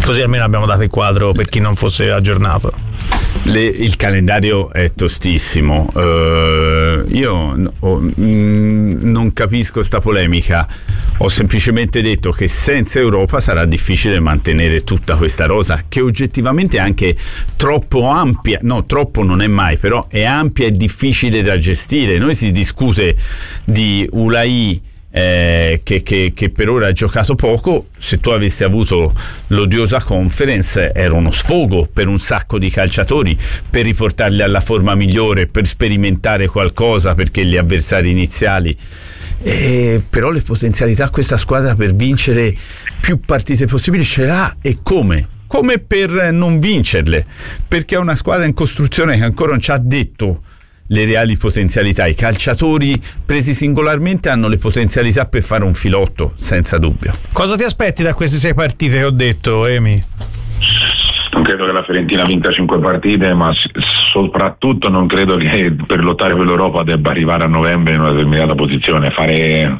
così almeno abbiamo dato il quadro per chi non fosse aggiornato. Il calendario è tostissimo. Io non capisco sta polemica. Ho semplicemente detto che senza Europa sarà difficile mantenere tutta questa rosa, che oggettivamente è anche troppo ampia. No, troppo non è mai, però è ampia e difficile da gestire. Noi si discute di Ulai che per ora ha giocato poco. Se tu avessi avuto l'odiosa Conference era uno sfogo per un sacco di calciatori, per riportarli alla forma migliore, per sperimentare qualcosa, perché gli avversari iniziali però le potenzialità questa squadra per vincere più partite possibili ce l'ha, e come per non vincerle, perché è una squadra in costruzione che ancora non ci ha detto le reali potenzialità. I calciatori presi singolarmente hanno le potenzialità per fare un filotto, senza dubbio. Cosa ti aspetti da queste 6 partite che ho detto, Emi? Non credo che la Fiorentina vinca 5 partite, ma soprattutto non credo che per lottare per l'Europa debba arrivare a novembre in una determinata posizione. Fare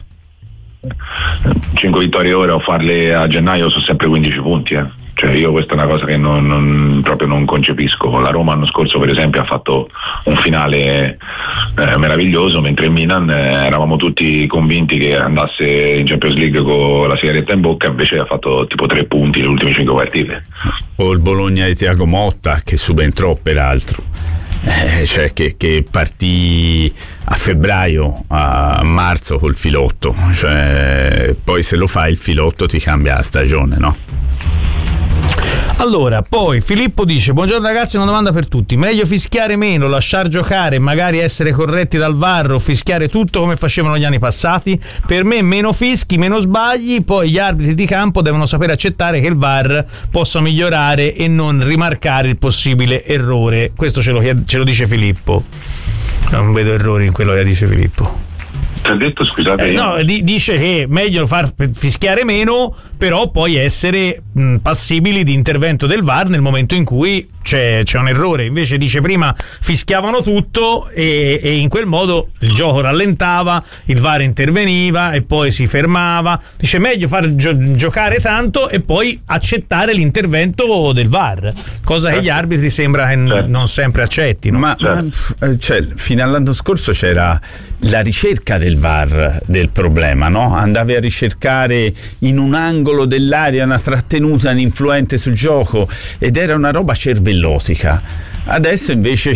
5 vittorie ora o farle a gennaio sono sempre 15 punti. Cioè io questa è una cosa che proprio non concepisco. La Roma l'anno scorso per esempio ha fatto un finale meraviglioso, mentre il Milan eravamo tutti convinti che andasse in Champions League con la sigaretta in bocca, invece ha fatto tipo 3 punti le ultime 5 partite. O il Bologna di Thiago Motta, che subentrò peraltro, cioè che partì a febbraio, a marzo col filotto, cioè poi se lo fai il filotto ti cambia la stagione, no? Allora, poi Filippo dice: buongiorno ragazzi, una domanda per tutti: meglio fischiare meno, lasciar giocare, magari essere corretti dal VAR, o fischiare tutto come facevano gli anni passati? Per me meno fischi, meno sbagli, poi gli arbitri di campo devono sapere accettare che il VAR possa migliorare e non rimarcare il possibile errore. Questo ce lo dice Filippo. Non vedo errori in quello che dice Filippo. Ti ha detto, scusate? No, dice che è meglio far fischiare meno, però poi essere passibili di intervento del VAR nel momento in cui c'è un errore. Invece dice prima fischiavano tutto e in quel modo il gioco rallentava, il VAR interveniva e poi si fermava. Dice meglio far giocare tanto e poi accettare l'intervento del VAR, cosa che gli arbitri sembra che non sempre accettino. Ma cioè, fino all'anno scorso c'era la ricerca del VAR del problema, no? Andavi a ricercare in un angolo dell'area una trattenuta, un'influente sul gioco, ed era una roba cervellotica. Adesso invece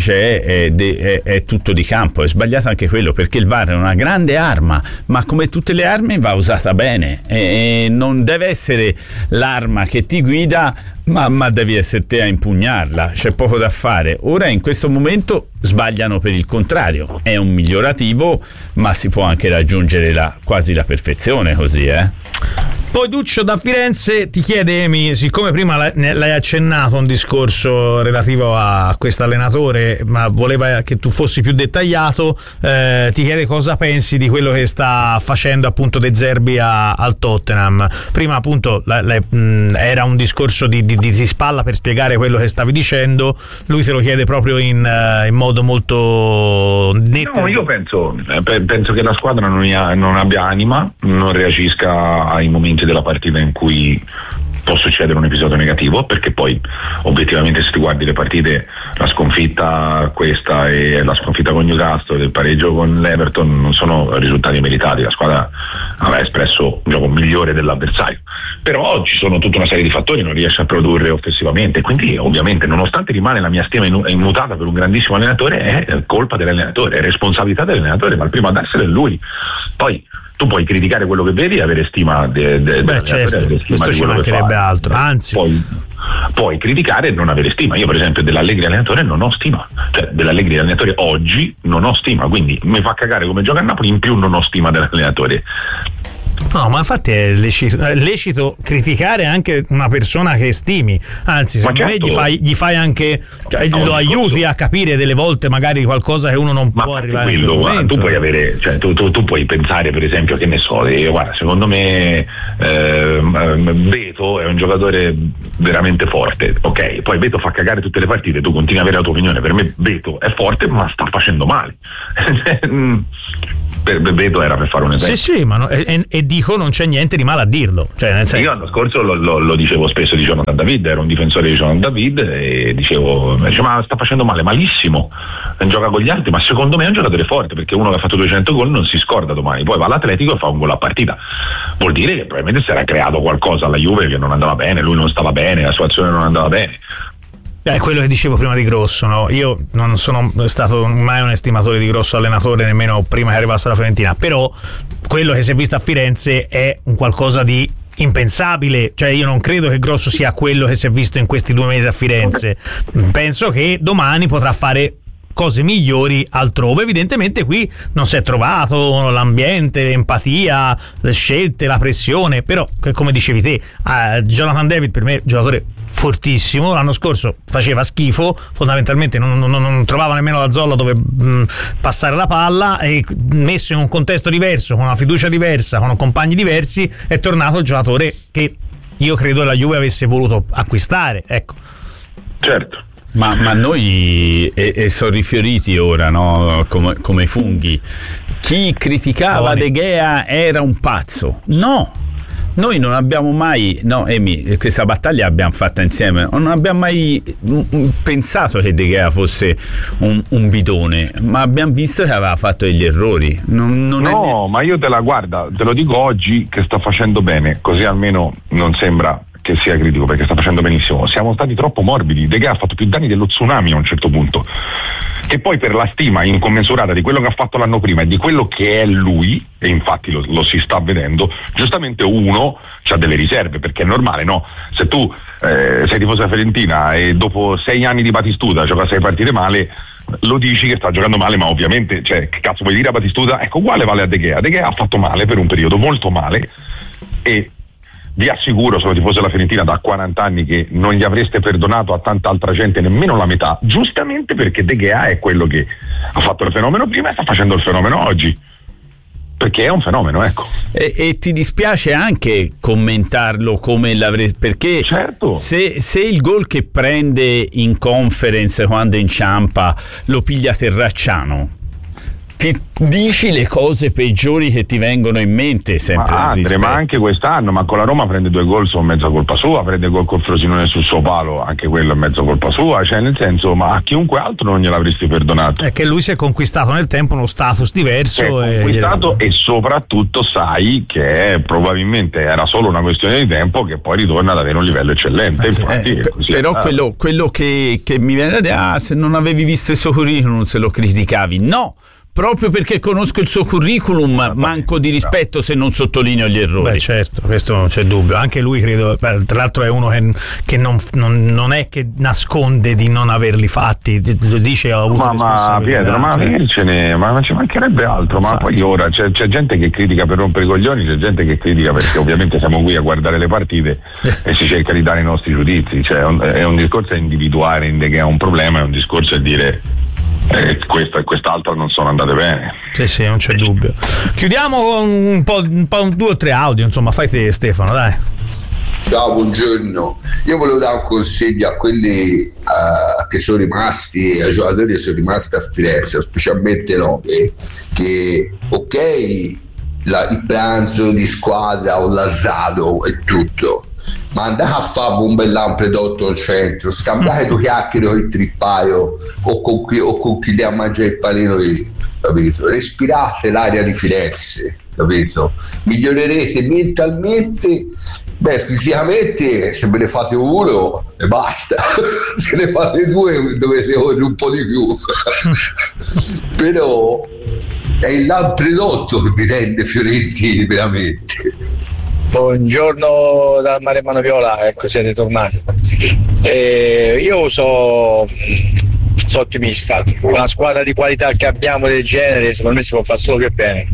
è tutto di campo. È sbagliato anche quello, perché il VAR è una grande arma, ma come tutte le armi va usata bene, e non deve essere l'arma che ti guida, ma devi essere te a impugnarla. C'è poco da fare. Ora in questo momento sbagliano per il contrario, è un migliorativo, ma si può anche raggiungere quasi la perfezione così, Poi Duccio da Firenze ti chiede, Emi, siccome prima l'hai accennato un discorso relativo a questo allenatore, ma voleva che tu fossi più dettagliato, ti chiede cosa pensi di quello che sta facendo appunto De Zerbi al Tottenham. Prima appunto era un discorso di spalla per spiegare quello che stavi dicendo, lui se lo chiede proprio in modo molto netto. No, io penso che la squadra non abbia anima, non reagisca ai momenti della partita in cui può succedere un episodio negativo, perché poi obiettivamente se ti guardi le partite, la sconfitta questa e la sconfitta con Newcastle, il pareggio con l'Everton non sono risultati meritati. La squadra aveva espresso un gioco migliore dell'avversario, però ci sono tutta una serie di fattori, non riesce a produrre offensivamente, quindi ovviamente nonostante rimane la mia stima immutata per un grandissimo allenatore, è colpa dell'allenatore, è responsabilità dell'allenatore, ma il primo ad essere è lui. Poi tu puoi criticare quello che vedi e avere stima certo, questo ci mancherebbe altro, anzi puoi criticare e non avere stima. Io per esempio dell'Allegri allenatore non ho stima, cioè dell'Allegri allenatore oggi non ho stima, quindi mi fa cagare come gioca a Napoli, in più non ho stima dell'allenatore. No, ma infatti è lecito criticare anche una persona che stimi, anzi secondo me gli fai anche, lo aiuti a capire delle volte magari qualcosa che uno non può arrivare a quello. Tu puoi avere, cioè tu puoi pensare per esempio, che ne so, guarda, secondo me Beto è un giocatore veramente forte, ok, poi Beto fa cagare tutte le partite, tu continui ad avere la tua opinione, per me Beto è forte ma sta facendo male. Vedo era per fare un esempio. Sì, ma e dico non c'è niente di male a dirlo, cioè nel senso... Io l'anno scorso lo dicevo spesso di Jonathan David, ero un difensore di Jonathan David e dicevo ma sta facendo male, malissimo, gioca con gli altri, ma secondo me è un giocatore forte, perché uno che ha fatto 200 gol non si scorda domani, poi va all'Atletico e fa un gol a partita, vuol dire che probabilmente si era creato qualcosa alla Juve che non andava bene, lui non stava bene, la sua azione non andava bene. È quello che dicevo prima di Grosso, no? Io non sono stato mai un estimatore di Grosso allenatore, nemmeno prima che arrivasse alla Fiorentina, però quello che si è visto a Firenze è un qualcosa di impensabile, cioè io non credo che Grosso sia quello che si è visto in questi 2 mesi a Firenze, penso che domani potrà fare cose migliori altrove. Evidentemente qui non si è trovato l'ambiente, l'empatia, le scelte, la pressione, però come dicevi te, Jonathan David per me è un giocatore fortissimo, l'anno scorso faceva schifo, fondamentalmente non trovava nemmeno la zolla dove passare la palla, e messo in un contesto diverso, con una fiducia diversa, con compagni diversi, è tornato il giocatore che io credo la Juve avesse voluto acquistare, ecco. Certo. Ma noi sono rifioriti ora, no? Come funghi. Chi criticava De Gea era un pazzo. No, noi non abbiamo mai, no Emi, questa battaglia l'abbiamo fatta insieme, non abbiamo mai pensato che De Gea fosse un bidone, ma abbiamo visto che aveva fatto degli errori. Ma io te lo dico oggi che sta facendo bene, così almeno non sembra che sia critico, perché sta facendo benissimo. Siamo stati troppo morbidi, De Gea ha fatto più danni dello tsunami a un certo punto, che poi per la stima incommensurata di quello che ha fatto l'anno prima e di quello che è lui, e infatti lo si sta vedendo, giustamente uno c'ha delle riserve, perché è normale, no? Se tu sei tifoso della Fiorentina e dopo 6 anni di Batistuta gioca 6 partite male, lo dici che sta giocando male, ma ovviamente, cioè, che cazzo vuoi dire a Batistuta? Ecco, uguale vale a De Gea. De Gea ha fatto male per un periodo, molto male, e vi assicuro, sono tifoso della Fiorentina da 40 anni, che non gli avreste perdonato a tanta altra gente nemmeno la metà, giustamente perché De Gea è quello che ha fatto il fenomeno prima e sta facendo il fenomeno oggi, perché è un fenomeno, ecco. E ti dispiace anche commentarlo come l'avresti, perché certo, se il gol che prende in conference quando inciampa lo piglia Terracciano, ti dici le cose peggiori che ti vengono in mente sempre. Ma anche quest'anno, ma con la Roma prende 2 gol, sono mezza colpa sua, prende gol col Frosinone sul suo palo, anche quello è mezza colpa sua, cioè nel senso, ma a chiunque altro non gliel'avresti perdonato. È che lui si è conquistato nel tempo uno status diverso, e soprattutto sai che probabilmente era solo una questione di tempo che poi ritorna ad avere un livello eccellente. Però quello che mi viene da dire, se non avevi visto il suo curriculum se lo criticavi, no, proprio perché conosco il suo curriculum manco di rispetto se non sottolineo gli errori. Beh, certo, questo non c'è dubbio. Anche lui credo, tra l'altro è uno che non è che nasconde di non averli fatti, lo dice, ha avuto responsabilità. Pietro, ma avercene, ma ci mancherebbe altro. Ma poi ora c'è gente che critica per rompere i coglioni, c'è gente che critica perché ovviamente siamo qui a guardare le partite e si cerca di dare i nostri giudizi, cioè è un discorso a individuare che è un problema, è un discorso a dire questa e quest'altra non sono andate bene. Sì, non c'è dubbio. Chiudiamo con un po' 2 o 3 audio, insomma, fai te Stefano, dai. Ciao, buongiorno. Io volevo dare un consiglio a quelli che sono rimasti, ai giocatori che sono rimasti a Firenze, specialmente Lopez, che ok, il pranzo di squadra o l'asado e tutto, ma andate a fare un bell'ampredotto al centro, scambiate 2 chiacchiere con il trippaio o con chi deve mangiare il panino lì, capito? Respirate l'aria di Firenze, capito? Migliorerete mentalmente, fisicamente se ve ne fate uno e basta, se ne fate 2 dovete correre un po' di più. Però è l'ampredotto che vi rende fiorentini veramente. Buongiorno dal Maremmano Viola, ecco, siete tornati. Io sono ottimista, con una squadra di qualità che abbiamo del genere, secondo me si può fare solo che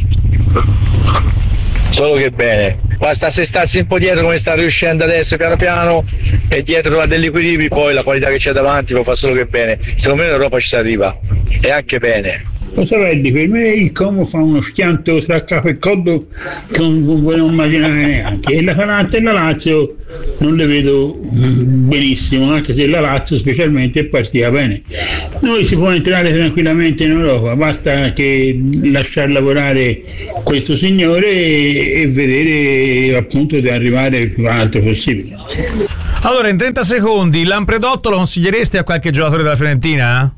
bene. Basta assestarsi un po' dietro come sta riuscendo adesso piano piano, e dietro a degli equilibri, poi la qualità che c'è davanti può fare solo che bene. Secondo me in Europa ci si arriva, e anche bene. Lo Savelli per me il Como fa uno schianto tra capo e coddo che non volevo immaginare neanche, e l'Atalanta e la Lazio non le vedo benissimo, anche se la Lazio specialmente è partita bene. Noi si può entrare tranquillamente in Europa, basta che lasciar lavorare questo signore e vedere appunto di arrivare il più alto possibile. Allora, in 30 secondi, Lampredotto lo consiglieresti a qualche giocatore della Fiorentina?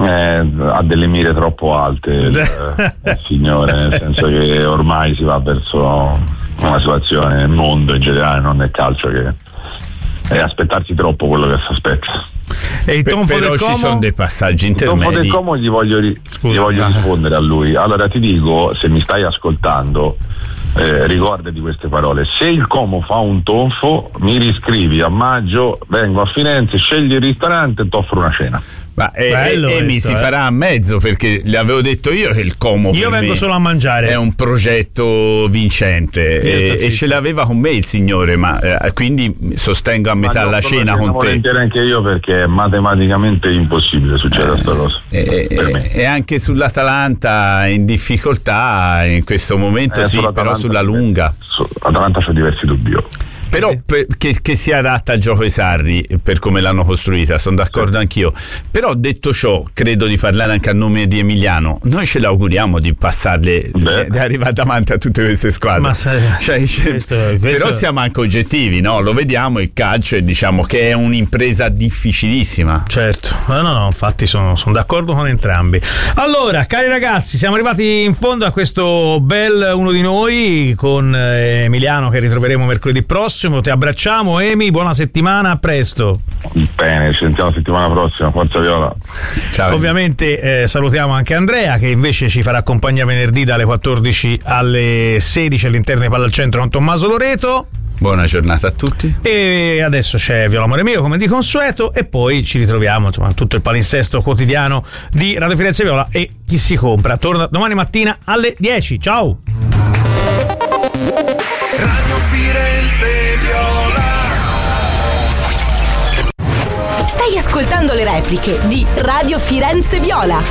Ha delle mire troppo alte il signore, nel senso che ormai si va verso una situazione nel mondo in generale, non nel calcio, che è aspettarsi troppo quello che si aspetta. E il tonfo però del Como? ci sono dei passaggi intermedi. Il tonfo del Como gli voglio rispondere a lui. Allora ti dico, se mi stai ascoltando, ricorda di queste parole: se il Como fa un tonfo mi riscrivi a maggio, vengo a Firenze, scegli il ristorante e ti offro una cena. Ma Emi si farà a mezzo, perché le avevo detto io che il Como io vengo solo a mangiare, è un progetto vincente e ce l'aveva con me il signore, ma quindi sostengo a metà la cena con te. Volentieri anche io, perché è matematicamente impossibile succeda questa cosa per me. E anche sull'Atalanta in difficoltà in questo momento, sì, però sulla lunga Atalanta c'ha diversi dubbi. Però che si adatta al gioco ai Sarri per come l'hanno costruita, sono d'accordo anch'io. Però detto ciò, credo di parlare anche a nome di Emiliano, noi ce l'auguriamo di passarle, di arrivare davanti a tutte queste squadre. Ma questo... Però siamo anche oggettivi, no? Lo vediamo il calcio e diciamo che è un'impresa difficilissima. Certo, no, infatti sono d'accordo con entrambi. Allora, cari ragazzi, siamo arrivati in fondo a questo bel Uno di Noi con Emiliano, che ritroveremo mercoledì prossimo. Ti abbracciamo, Emi, buona settimana, a presto. Bene, ci sentiamo la settimana prossima, forza Viola. Ciao. Ovviamente salutiamo anche Andrea, che invece ci farà compagnia venerdì dalle 14 alle 16 all'interno di Pallacentro con Tommaso Loreto. Buona giornata a tutti. E adesso c'è Viola Amore Mio, come di consueto, e poi ci ritroviamo, insomma, tutto il palinsesto quotidiano di Radio Firenze Viola e Chi si compra. Torna domani mattina alle 10. Ciao. Radio Firenze Viola. Stai ascoltando le repliche di Radio Firenze Viola.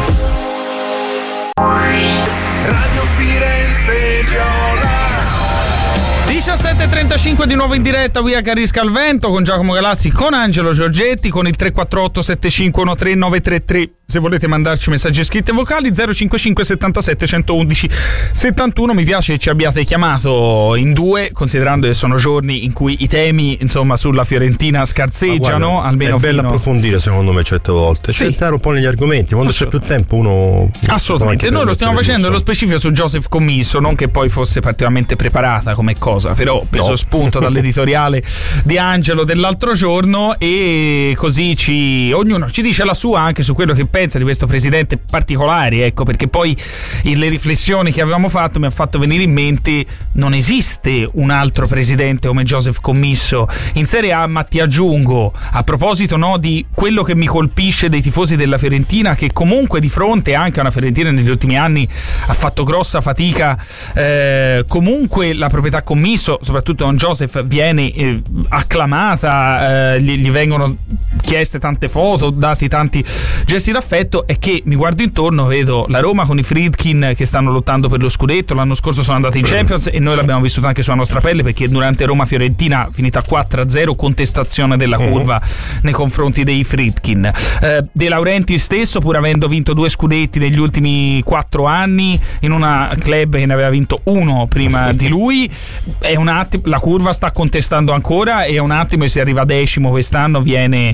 Radio Firenze Viola. 17.35 di nuovo in diretta via Carisca al Vento con Giacomo Galassi, con Angelo Giorgetti, con il 348 7513 933 se volete mandarci messaggi scritti e vocali, 055 77 111 71. Mi piace che ci abbiate chiamato in due, considerando che sono giorni in cui i temi, insomma, sulla Fiorentina scarseggiano. Guarda, almeno è bello approfondire, secondo me, certe volte, sì, cercare un po' negli argomenti, quando c'è più tempo uno assolutamente. Noi lo stiamo facendo nello specifico su Joseph Commisso, non che poi fosse particolarmente preparata come cosa, però preso spunto dall'editoriale di Angelo dell'altro giorno, e così ognuno ci dice la sua anche su quello che pensa di questo presidente particolare, ecco, perché poi le riflessioni che avevamo fatto mi ha fatto venire in mente: non esiste un altro presidente come Joseph Commisso in Serie A. Ma ti aggiungo, a proposito di quello che mi colpisce dei tifosi della Fiorentina, che comunque di fronte anche a una Fiorentina negli ultimi anni ha fatto grossa fatica, comunque la proprietà Commisso, soprattutto Don Joseph, viene acclamata, gli vengono chieste tante foto, dati tanti gesti d'affetto. È che mi guardo intorno, vedo la Roma con i Friedkin che stanno lottando per lo scudetto, l'anno scorso sono andati in Champions e noi l'abbiamo vissuto anche sulla nostra pelle, perché durante Roma-Fiorentina finita 4-0, contestazione della curva nei confronti dei Friedkin. De Laurenti stesso, pur avendo vinto 2 scudetti negli ultimi 4 anni in una club che ne aveva vinto 1 prima di lui, è un attimo, la curva sta contestando ancora, e un attimo, e se arriva 10° quest'anno viene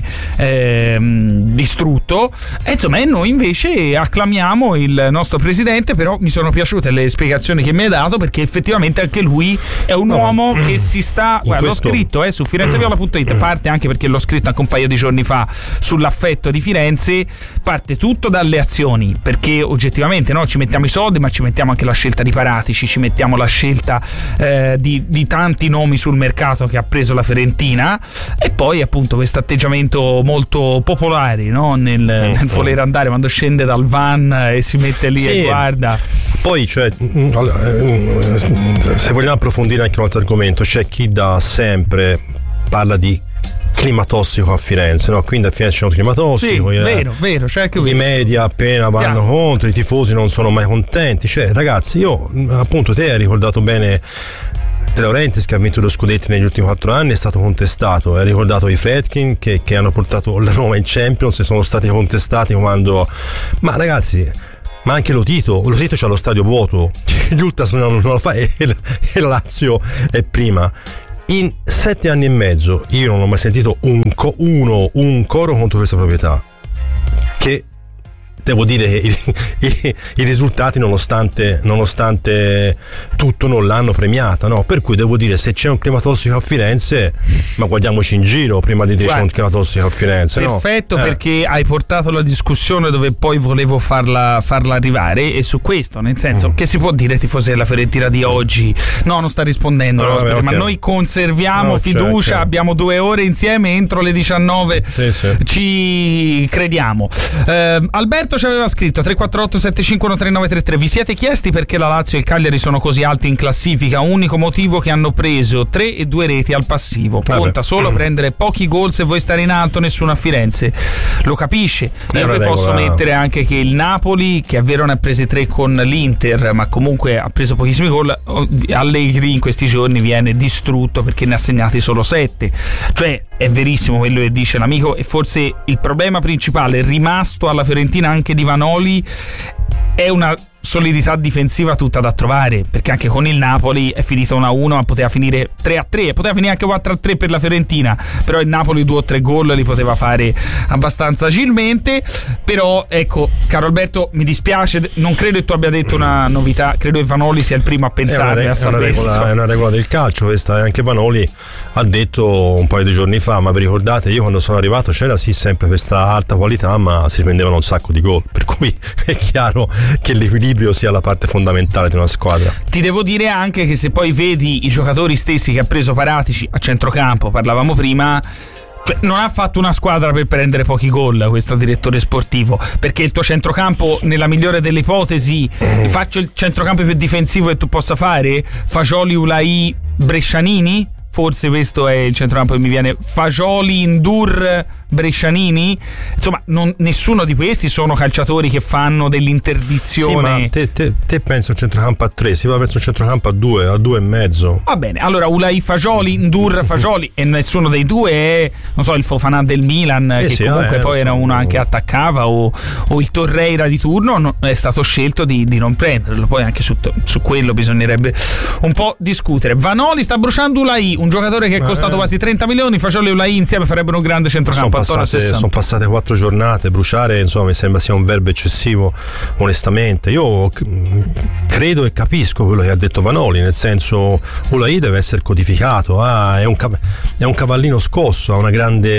distrutto. E insomma, noi invece acclamiamo il nostro presidente. Però mi sono piaciute le spiegazioni che mi hai dato, perché effettivamente anche lui è un uomo che si sta, l'ho scritto su firenzeviola.it, parte anche perché l'ho scritto anche un paio di giorni fa sull'affetto di Firenze, parte tutto dalle azioni, perché oggettivamente ci mettiamo i soldi, ma ci mettiamo anche la scelta di Paratici, ci mettiamo la scelta di tanti nomi sul mercato che ha preso la Fiorentina, e poi appunto questo atteggiamento molto popolare nel voler andare quando scende dal van e si mette lì e guarda. Poi se vogliamo approfondire anche un altro argomento, c'è chi da sempre parla di clima tossico a Firenze, no? Quindi a Firenze c'è un clima tossico. Sì, vero, c'è anche i media appena vanno contro, i tifosi non sono mai contenti. Cioè, ragazzi, io appunto, te hai ricordato bene De Laurentiis, che ha vinto 2 scudetti negli ultimi 4 anni, è stato contestato. Hai ricordato i Fredkin che hanno portato la Roma in Champions e sono stati contestati quando. Ma ragazzi, ma anche Lotito c'ha lo stadio vuoto, gli Ultras non lo fa e la Lazio è prima. In 7 anni e mezzo io non ho mai sentito un coro contro questa proprietà, che devo dire che i risultati nonostante tutto non l'hanno premiata, no? Per cui devo dire, se c'è un clima tossico a Firenze, ma guardiamoci in giro prima di dire c'è un clima tossico a Firenze. Perfetto, no? Perché hai portato la discussione dove poi volevo farla arrivare, e su questo, nel senso, che si può dire tifosi della Fiorentina di oggi? No, non sta rispondendo, okay. Ma noi conserviamo fiducia, certo. Abbiamo 2 ore insieme, entro le 19 ci crediamo. Alberto ci aveva scritto 348 75 3933: vi siete chiesti perché la Lazio e il Cagliari sono così alti in classifica? Unico motivo che hanno preso 3 e 2 reti al passivo. Conta solo prendere pochi gol se vuoi stare in alto, nessuno a Firenze. Lo capisce. Io vi posso mettere anche che il Napoli, che è vero ne ha prese 3 con l'Inter, ma comunque ha preso pochissimi gol, Allegri in questi giorni viene distrutto perché ne ha segnati solo 7. Cioè, è verissimo quello che dice l'amico, e forse il problema principale rimasto alla Fiorentina anche di Vanoli è una solidità difensiva tutta da trovare, perché anche con il Napoli è finito 1-1, ma poteva finire 3-3, poteva finire anche 4-3 per la Fiorentina, però il Napoli 2 o 3 gol li poteva fare abbastanza agilmente. Però ecco, caro Alberto, mi dispiace, non credo che tu abbia detto una novità, credo che Vanoli sia il primo a pensare. È una regola del calcio questa, e anche Vanoli ha detto un paio di giorni fa: ma vi ricordate, io quando sono arrivato c'era sì sempre questa alta qualità, ma si prendevano un sacco di gol, per cui è chiaro che l'equilibrio sia la parte fondamentale di una squadra. Ti devo dire anche che se poi vedi i giocatori stessi che ha preso Paratici a centrocampo, parlavamo prima, non ha fatto una squadra per prendere pochi gol questo direttore sportivo, perché il tuo centrocampo, nella migliore delle ipotesi, faccio il centrocampo più difensivo che tu possa fare, Fagioli, Ulai, Brescianini, forse questo è il centrocampo che mi viene, Fagioli, Ndur, Brescianini, insomma nessuno di questi sono calciatori che fanno dell'interdizione. Sì, ma te pensi un centrocampo a 3, si va verso un centrocampo a 2, a 2,5. Va bene, allora Ulai Fagioli, Ndur Fagioli, e nessuno dei due è, non so, il Fofanà del Milan, che comunque poi era uno anche attaccava, o il Torreira di turno, è stato scelto di non prenderlo. Poi anche su quello bisognerebbe un po' discutere. Vanoli sta bruciando Ulai, un giocatore che è costato quasi 30 milioni, Fagioli e Ulai insieme farebbero un grande centrocampo. Sono passate 4 giornate, bruciare insomma mi sembra sia un verbo eccessivo, onestamente. Io credo e capisco quello che ha detto Vanoli, nel senso, Ulai deve essere codificato, è un cavallino scosso, ha una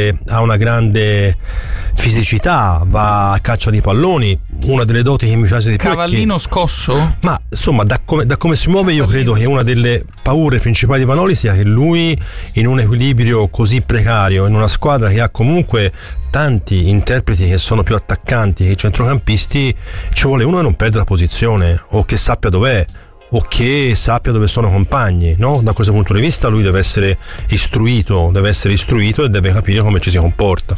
grande fisicità, va a caccia di palloni, una delle doti che mi piace di più. Cavallino scosso? Ma insomma, da come si muove, io credo che una delle paure principali di Vanoli sia che lui, in un equilibrio così precario, in una squadra che ha comunque tanti interpreti che sono più attaccanti che i centrocampisti, ci vuole uno che non perde la posizione, o che sappia dov'è, o che sappia dove sono compagni, no? Da questo punto di vista lui deve essere istruito e deve capire come ci si comporta.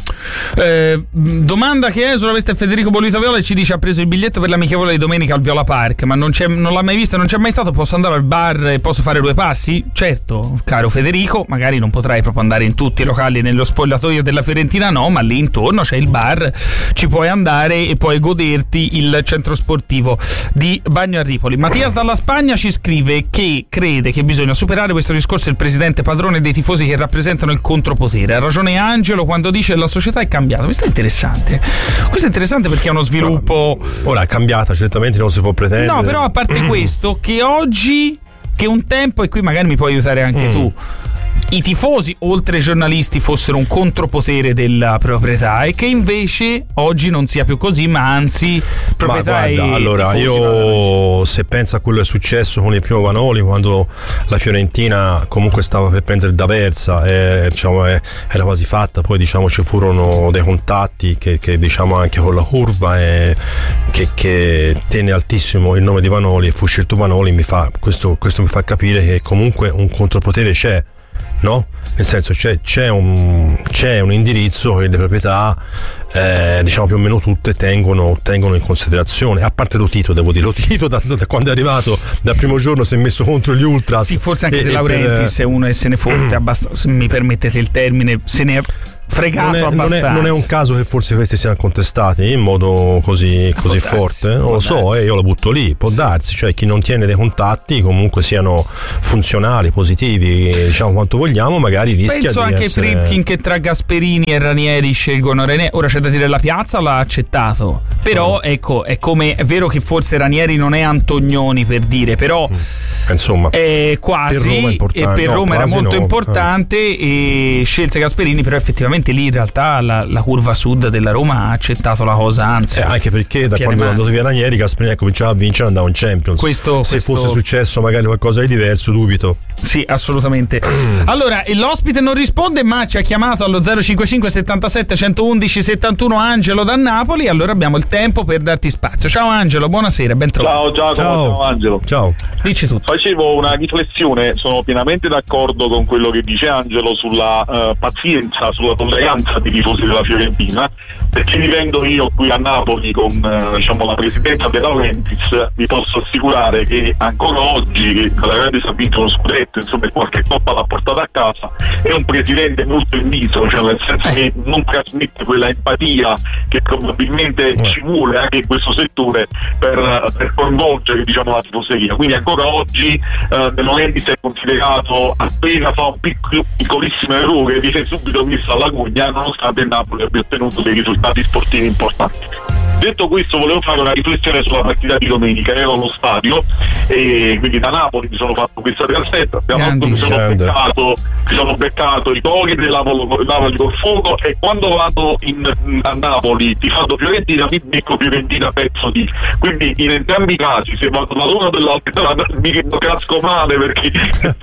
Domanda che esula, questo è Federico Bolito Viola, e ci dice: ha preso il biglietto per l'amichevole di domenica al Viola Park, ma non l'ha mai vista, non c'è mai stato, posso andare al bar e posso fare 2 passi? Certo, caro Federico, magari non potrai proprio andare in tutti i locali, nello spogliatoio della Fiorentina no, ma lì intorno c'è il bar, ci puoi andare e puoi goderti il centro sportivo di Bagno a Ripoli. Mattias dalla Spagna ci scrive che crede che bisogna superare questo discorso del presidente padrone dei tifosi che rappresentano il contropotere. Ha ragione Angelo quando dice che la società è cambiata. Questo è interessante perché è uno sviluppo. Ora è cambiata, certamente non si può pretendere. No, però a parte questo, che oggi, che un tempo, e qui magari mi puoi aiutare anche tu, i tifosi, oltre ai giornalisti, fossero un contropotere della proprietà, e che invece oggi non sia più così, ma anzi proprietà. Ma guarda, allora io se penso a quello che è successo con il primo Vanoli, quando la Fiorentina comunque stava per prendere D'Aversa, diciamo, era quasi fatta, poi diciamo ci furono dei contatti che diciamo anche con la curva, che tenne altissimo il nome di Vanoli e fu scelto Vanoli. Questo mi fa capire che comunque un contropotere c'è, no? nel senso c'è un indirizzo che le proprietà diciamo più o meno tutte tengono in considerazione, a parte Lotito, devo dire. Lotito da quando è arrivato, dal primo giorno si è messo contro gli Ultras. Sì, forse anche De Laurentiis è uno e se ne fotte abbastanza, se mi permettete il termine, se ne è fregato abbastanza. Non è un caso che forse questi siano contestati in modo così forte? Non lo so, io lo butto lì, può darsi, cioè chi non tiene dei contatti comunque siano funzionali, positivi, diciamo quanto vogliamo, magari rischia penso di anche essere... Friedkin che tra Gasperini e Ranieri scelgono Ranieri. Ora c'è da dire, la Piazza l'ha accettato, però ecco, è vero che forse Ranieri non è Antognoni, per dire, però insomma è quasi, e per Roma era molto importante, e scelse Gasperini, però effettivamente lì in realtà la curva sud della Roma ha accettato la cosa, anzi anche perché da quando è andato via Ranieri, Gasperini cominciava a vincere, andava in Champions. Se fosse successo magari qualcosa di diverso, dubito. Sì, assolutamente. Allora, l'ospite non risponde, ma ci ha chiamato allo 055 77 111 71 Angelo da Napoli. Allora abbiamo il tempo per darti spazio. Ciao Angelo, buonasera, ben trovato. Ciao Angelo. Ciao. Dici tutto. Facevo una riflessione, sono pienamente d'accordo con quello che dice Angelo sulla pazienza, sulla tolleranza dei tifosi della Fiorentina, perché vivendo io qui a Napoli con la presidenza De Laurentiis, vi posso assicurare che ancora oggi, che la Laurentiis ha vinto lo scudetto, insomma qualche coppa l'ha portata a casa, è un presidente molto inviso, cioè nel senso che non trasmette quella empatia che probabilmente ci vuole anche in questo settore per coinvolgere la tifoseria. Quindi ancora oggi De Laurentiis è considerato, appena fa un piccolissimo errore, viene subito messo alla gogna, nonostante il Napoli abbia ottenuto dei risultati sportivi importanti. Detto questo, volevo fare una riflessione sulla partita di domenica. Ero allo stadio e quindi da Napoli mi sono fatto questa trasferta, mi sono beccato i gol del Napoli col fuoco, e quando vado a Napoli tifando Fiorentina mi becco Fiorentina pezzo di, quindi in entrambi i casi, se vado dall'uno o dall'altra mi casco male perché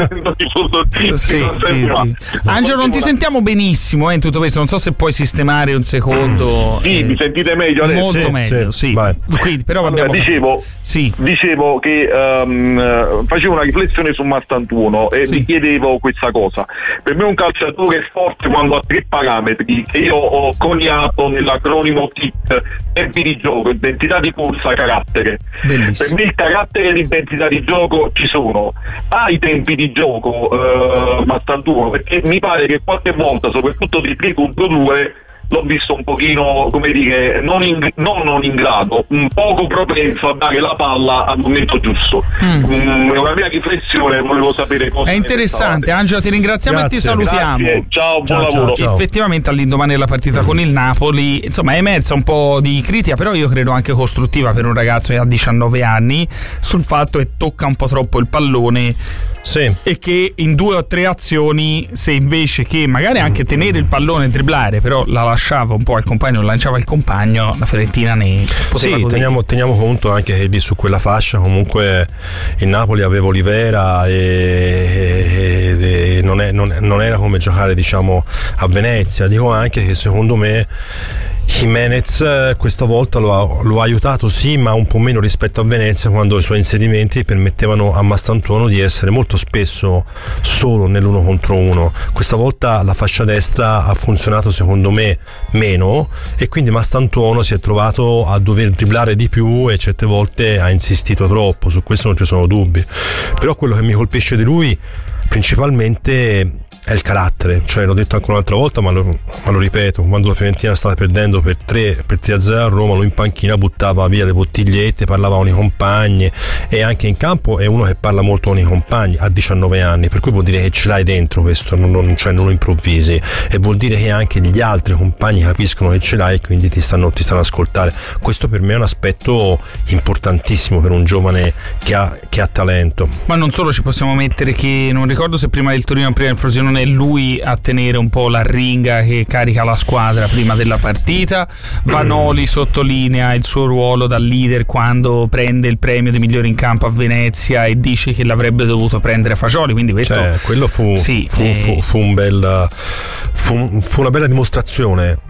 sì. Angelo, non ti sentiamo benissimo in tutto questo, non so se puoi sistemare un secondo. Sì, mi sentite meglio adesso? Molto meglio, sì. Quindi, però abbiamo... dicevo che facevo una riflessione su Mastantuono e mi chiedevo questa cosa. Per me un calciatore è forte quando ha 3 parametri che io ho coniato nell'acronimo TIC: tempi di gioco, intensità di corsa, carattere. Bellissimo. Per me il carattere e l'intensità di gioco ci sono. Ha i tempi di gioco Mastantuono, perché mi pare che qualche volta, soprattutto di 3 contro 2, l'ho visto un pochino, come dire, non in grado, un poco propenso a dare la palla al momento giusto. È una mia riflessione, volevo sapere cosa. È interessante, Angelo, ti ringraziamo. Grazie. E ti salutiamo. Grazie. Ciao, buon lavoro. Ciao. Effettivamente all'indomani della partita con il Napoli, insomma, è emersa un po' di critica, però io credo anche costruttiva per un ragazzo che ha 19 anni, sul fatto che tocca un po' troppo il pallone. Sì. E che in 2 o 3 azioni, se invece che magari anche tenere il pallone e dribblare, però la lasciava un po' al compagno, lanciava il compagno, la Fiorentina ne poteva. Sì, teniamo conto anche che lì su quella fascia comunque il Napoli aveva Olivera e non era come giocare a Venezia. Dico anche che secondo me Jimenez questa volta lo ha aiutato, sì, ma un po' meno rispetto a Venezia, quando i suoi inserimenti permettevano a Mastantuono di essere molto spesso solo nell'1 contro 1. Questa volta la fascia destra ha funzionato secondo me meno, e quindi Mastantuono si è trovato a dover dribblare di più e certe volte ha insistito troppo. Su questo non ci sono dubbi, però quello che mi colpisce di lui principalmente è il carattere. Cioè, l'ho detto anche un'altra volta, ma lo ripeto: quando la Fiorentina stava perdendo per 3-0 a Roma, lui in panchina buttava via le bottigliette, parlava con i compagni, e anche in campo è uno che parla molto con i compagni, a 19 anni, per cui vuol dire che ce l'hai dentro questo, non lo improvvisi, e vuol dire che anche gli altri compagni capiscono che ce l'hai e quindi ti stanno a ascoltare. Questo per me è un aspetto importantissimo per un giovane che ha talento. Ma non solo, ci possiamo mettere che non ricordo se prima del Torino o prima del Frosinone è lui a tenere un po' la ringa che carica la squadra prima della partita. Vanoli sottolinea il suo ruolo da leader quando prende il premio di migliore in campo a Venezia e dice che l'avrebbe dovuto prendere Fagioli, quindi questo quello fu una bella dimostrazione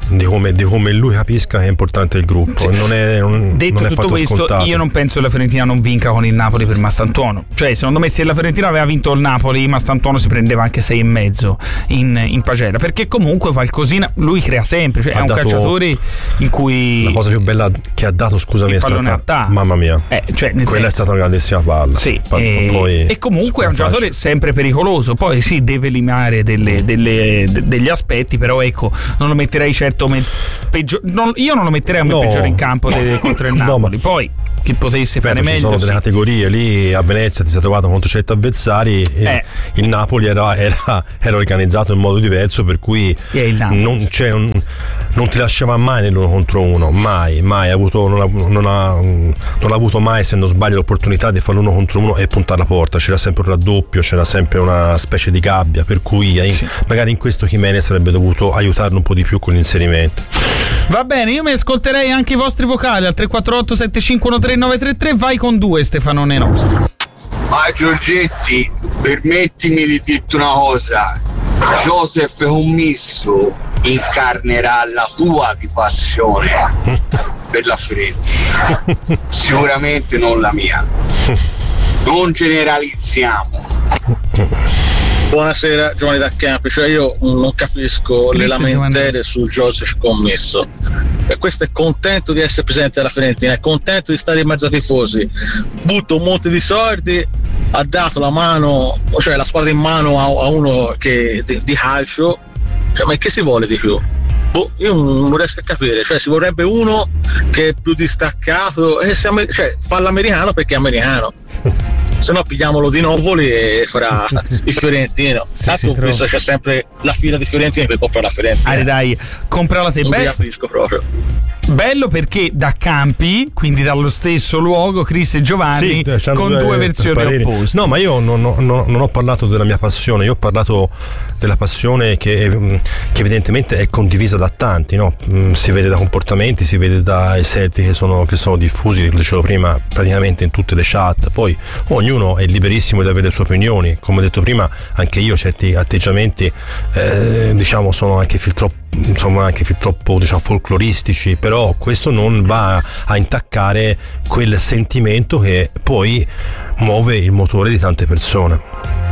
di come lui capisca che è importante il gruppo. Sì. Non è detto tutto questo, scontato. io non penso che la Fiorentina non vinca con il Napoli per Mastantuono. Cioè, secondo me, se la Fiorentina aveva vinto il Napoli, Mastantuono si prendeva anche 6,5 in pagella, perché comunque qualcosina lui crea sempre, cioè è un calciatore in cui la cosa più bella che ha dato, scusami, è stata, mamma mia, cioè, quella è stata una grandissima palla. Sì, poi e comunque è un giocatore sempre pericoloso. Poi sì, deve eliminare degli aspetti, però ecco, non lo metterei certo io non lo metterei come peggiore in campo contro il Napoli. Poi che potesse fare meglio. Ci sono delle categorie lì. A Venezia ti sei trovato contro certi avversari e il Napoli era organizzato in modo diverso, per cui non ti lasciava mai nell'uno contro uno, mai non ha avuto mai, se non sbaglio, l'opportunità di fare l'uno contro uno e puntare la porta. C'era sempre un raddoppio, c'era sempre una specie di gabbia, per cui magari in questo Jimenez sarebbe dovuto aiutarlo un po' di più con l'inserimento. Va bene, io mi ascolterei anche i vostri vocali al 348 7513 933. Vai con 2, Stefanone nostro. Ma Giorgetti, permettimi di dirti una cosa. Joseph Commisso incarnerà la tua passione per la Fiorentina, sicuramente non la mia. Non generalizziamo. Buonasera Giovanni da Campi, cioè io non capisco le lamentele su Joseph Commisso, e questo è contento di essere presidente della Fiorentina, è contento di stare in mezzo ai tifosi, butta un monte di soldi, ha dato la mano, cioè la squadra in mano a uno che di calcio, cioè, ma che si vuole di più? Io non riesco a capire, cioè si vorrebbe uno che è più distaccato e cioè fa l'americano perché è americano, se no pigliamolo di Novoli e farà il fiorentino. Tanto questo c'è sempre la fila di fiorentini per comprare la Fiorentina. Dai, comprala te. Non ti capisco proprio. Bello perché da Campi, quindi dallo stesso luogo, Chris e Giovanni con due versioni opposte. No, ma io non ho parlato della mia passione, io ho parlato della passione che evidentemente è condivisa da tanti, no? Si vede da comportamenti, si vede dai selfie che sono diffusi, lo dicevo prima, praticamente in tutte le chat. Poi ognuno è liberissimo di avere le sue opinioni, come ho detto prima, anche io certi atteggiamenti sono anche fin troppo folcloristici, però questo non va a intaccare quel sentimento che poi muove il motore di tante persone.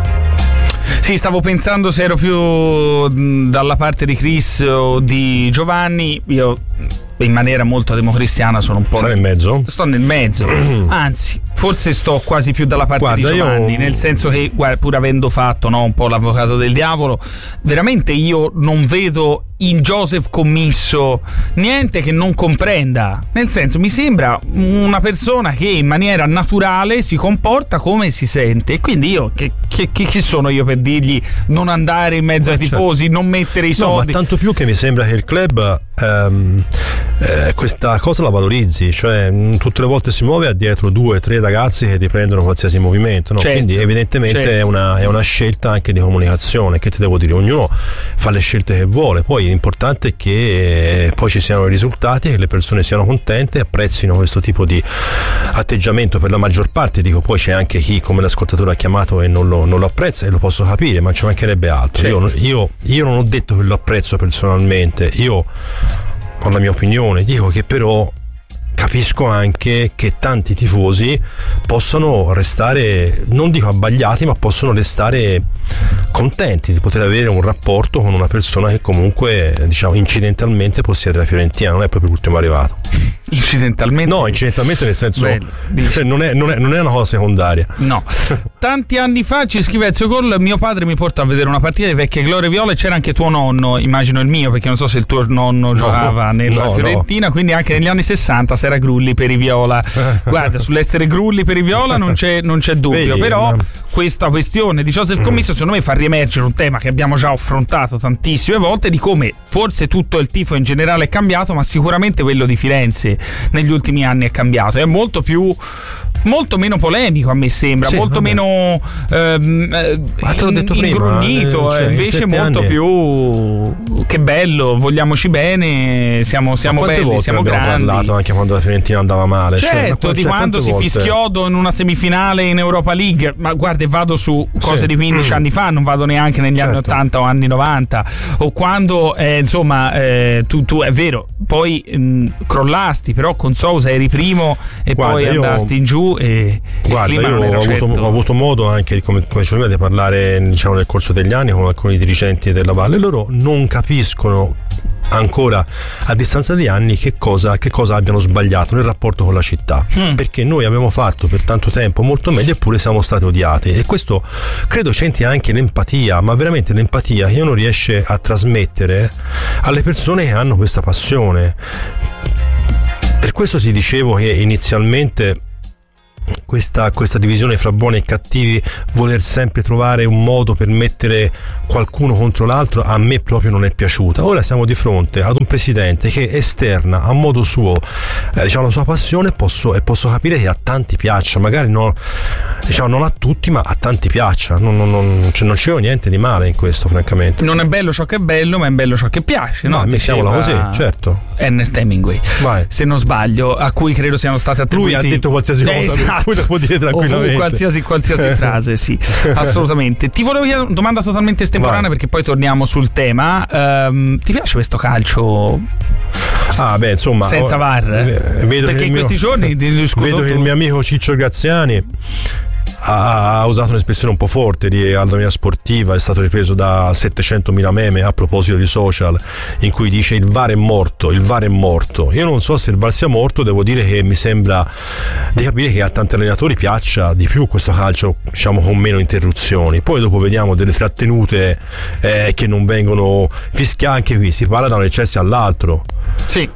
Sì, stavo pensando se ero più dalla parte di Chris o di Giovanni. Io in maniera molto democristiana sono un po'. Stai nel mezzo? Sto nel mezzo. Anzi, forse sto quasi più dalla parte di Giovanni, nel senso che, pur avendo fatto un po' l'avvocato del diavolo, veramente io non vedo in Joseph Commisso niente che non comprenda, nel senso mi sembra una persona che in maniera naturale si comporta come si sente, e quindi io chi sono io per dirgli non andare in mezzo ai tifosi, non mettere i soldi? Ma tanto più che mi sembra che il club questa cosa la valorizzi, cioè tutte le volte si muove dietro 2 o 3 ragazzi che riprendono qualsiasi movimento, no? Quindi evidentemente è una scelta anche di comunicazione, che ti devo dire, ognuno fa le scelte che vuole, poi l'importante è che poi ci siano i risultati, che le persone siano contente, apprezzino questo tipo di atteggiamento per la maggior parte. Dico, poi c'è anche chi, come l'ascoltatore ha chiamato, e non lo apprezza, e lo posso capire, ma ci mancherebbe altro. Io non ho detto che lo apprezzo personalmente, io ho la mia opinione, dico che però capisco anche che tanti tifosi possono restare, non dico abbagliati, ma possono restare contenti di poter avere un rapporto con una persona che comunque, incidentalmente possiede la Fiorentina, non è proprio l'ultimo arrivato. Incidentalmente? No, incidentalmente nel senso, cioè non è una cosa secondaria. No. Tanti anni fa, ci scrive Ezio Gol, mio padre mi porta a vedere una partita di vecchie glorie viola, e c'era anche tuo nonno, immagino il mio, perché non so se il tuo nonno giocava nella Fiorentina, quindi anche negli anni 60 si era grulli per i viola. Guarda, sull'essere grulli per i viola non c'è dubbio. Però questa questione di Joseph Commisso secondo me fa riemergere un tema che abbiamo già affrontato tantissime volte, di come forse tutto il tifo in generale è cambiato, ma sicuramente quello di Firenze negli ultimi anni è cambiato, è molto più molto meno polemico, a me sembra, molto meno ingrugnito, invece molto più che bello, vogliamoci bene, siamo belli, siamo grandi. Abbiamo parlato anche quando la Fiorentina andava male, certo, di quando si fischiò in una semifinale in Europa League, ma guarda, vado su cose di 15 anni fa, non vado neanche negli anni 80 o anni 90, o quando tu è vero, poi crollasti, però con Sousa eri primo e poi andasti in giù e guarda, il clima non era certo. Ho avuto modo anche, come dicevo prima, di parlare nel corso degli anni con alcuni dirigenti della Valle. Loro non capiscono ancora a distanza di anni che cosa abbiano sbagliato nel rapporto con la città, perché noi abbiamo fatto per tanto tempo molto meglio eppure siamo stati odiati, e questo credo c'entri anche l'empatia, ma veramente l'empatia che non riesce a trasmettere alle persone che hanno questa passione. Per questo ti dicevo che inizialmente questa divisione fra buoni e cattivi, voler sempre trovare un modo per mettere qualcuno contro l'altro, a me proprio non è piaciuta. Ora siamo di fronte ad un presidente che esterna a modo suo la sua passione, e posso capire che a tanti piaccia, magari non a tutti, ma a tanti piaccia. Non c'è niente di male in questo, francamente. Non è bello ciò che è bello, ma è bello ciò che piace, no? Mettiamola così, certo. Ernest Hemingway, se non sbaglio, a cui credo siano state attribuiti. Lui ha detto qualsiasi cosa, esatto. Poi lo può dire tranquillamente. Qualsiasi frase, sì, assolutamente. Ti volevo chiedere una domanda totalmente estemporanea, perché poi torniamo sul tema. Ti piace questo calcio? Insomma, senza VAR? Perché in questi giorni vedo che il mio amico Ciccio Graziani ha usato un'espressione un po' forte alla domenica sportiva, è stato ripreso da 700.000 meme a proposito di social, in cui dice il VAR è morto. Io non so se il VAR sia morto, devo dire che mi sembra di capire che a tanti allenatori piaccia di più questo calcio, con meno interruzioni. Poi dopo vediamo delle trattenute che non vengono fischiate, anche qui si parla da un eccesso all'altro. Sì.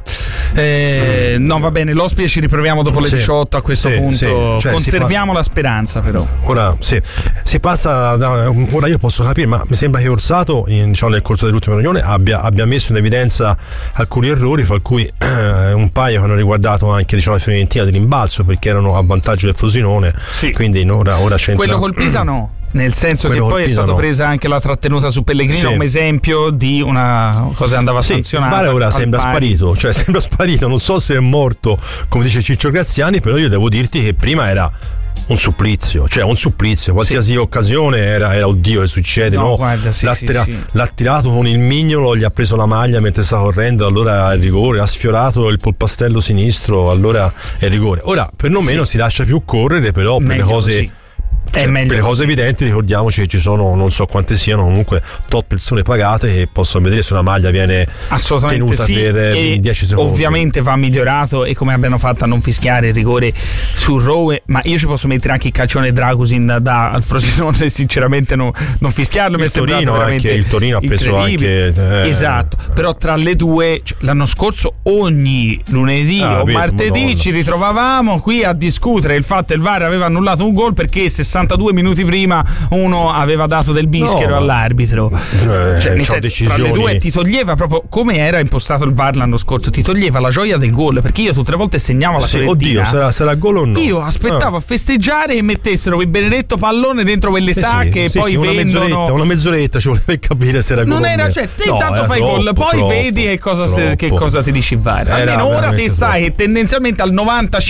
No, va bene, l'ospite ci riproviamo dopo le 18 a questo punto. Conserviamo la speranza, però. Ora si passa ora io posso capire, ma mi sembra che Orsato nel corso dell'ultima riunione abbia messo in evidenza alcuni errori, fra cui un paio che hanno riguardato anche la Fiorentina di rimbalzo, perché erano a vantaggio del Frosinone. Quindi ora c'entra quello col Pisa, no? Nel senso che poi è stata presa anche la trattenuta su Pellegrino come esempio di una cosa che andava sanzionata. Ma ora sembra sparito, non so se è morto come dice Ciccio Graziani, però io devo dirti che prima era un supplizio, qualsiasi occasione era oddio che succede, no? Guarda, l'ha tirato con il mignolo, gli ha preso la maglia mentre sta correndo, allora è rigore, ha sfiorato il polpastrello sinistro, allora è rigore. Ora perlomeno si lascia più correre, però per le cose per le cose evidenti ricordiamoci che ci sono, non so quante siano, comunque tot persone pagate che possono vedere se una maglia viene tenuta per 10 secondi. Ovviamente va migliorato, e come abbiano fatto a non fischiare il rigore su Rowe, ma io ci posso mettere anche il calcione Dragusin al Frosinone, sinceramente non fischiarlo mi è sembrato veramente il Torino ha preso anche esatto, però tra le due l'anno scorso ogni lunedì o martedì ci ritrovavamo qui a discutere il fatto che il VAR aveva annullato un gol perché 62 minuti prima uno aveva dato del bischero all'arbitro. Tra le due ti toglieva proprio, come era impostato il VAR l'anno scorso, ti toglieva la gioia del gol, perché io tutte le volte segnavo la Fiorentina. Oddio, sarà gol o no? Io aspettavo a festeggiare e mettessero quel benedetto pallone dentro quelle sacche e poi vendono una mezz'oretta ci voleva capire se era gol. Non era, intanto fai gol, poi vedi che cosa ti dici VAR. Almeno ora te sai che tendenzialmente al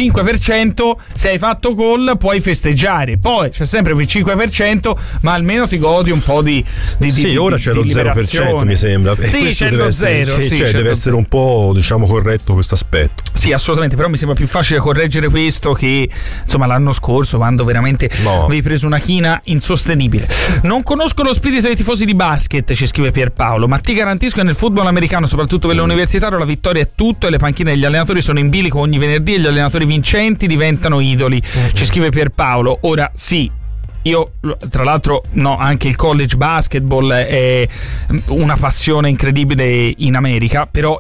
95% se hai fatto gol puoi festeggiare, poi c'è sempre il 5%, ma almeno ti godi un po' di ora c'è lo 0%, mi sembra. Sì, c'è lo 0. Deve essere un po', corretto questo aspetto. Sì, assolutamente, però mi sembra più facile correggere questo che l'anno scorso, quando veramente avevi preso una china insostenibile. Non conosco lo spirito dei tifosi di basket, ci scrive Pierpaolo, ma ti garantisco che nel football americano, soprattutto quello universitario, la vittoria è tutto e le panchine degli allenatori sono in bilico ogni venerdì e gli allenatori vincenti diventano idoli. Ci scrive Pierpaolo. Ora sì, io tra l'altro anche il college basketball è una passione incredibile in America, però io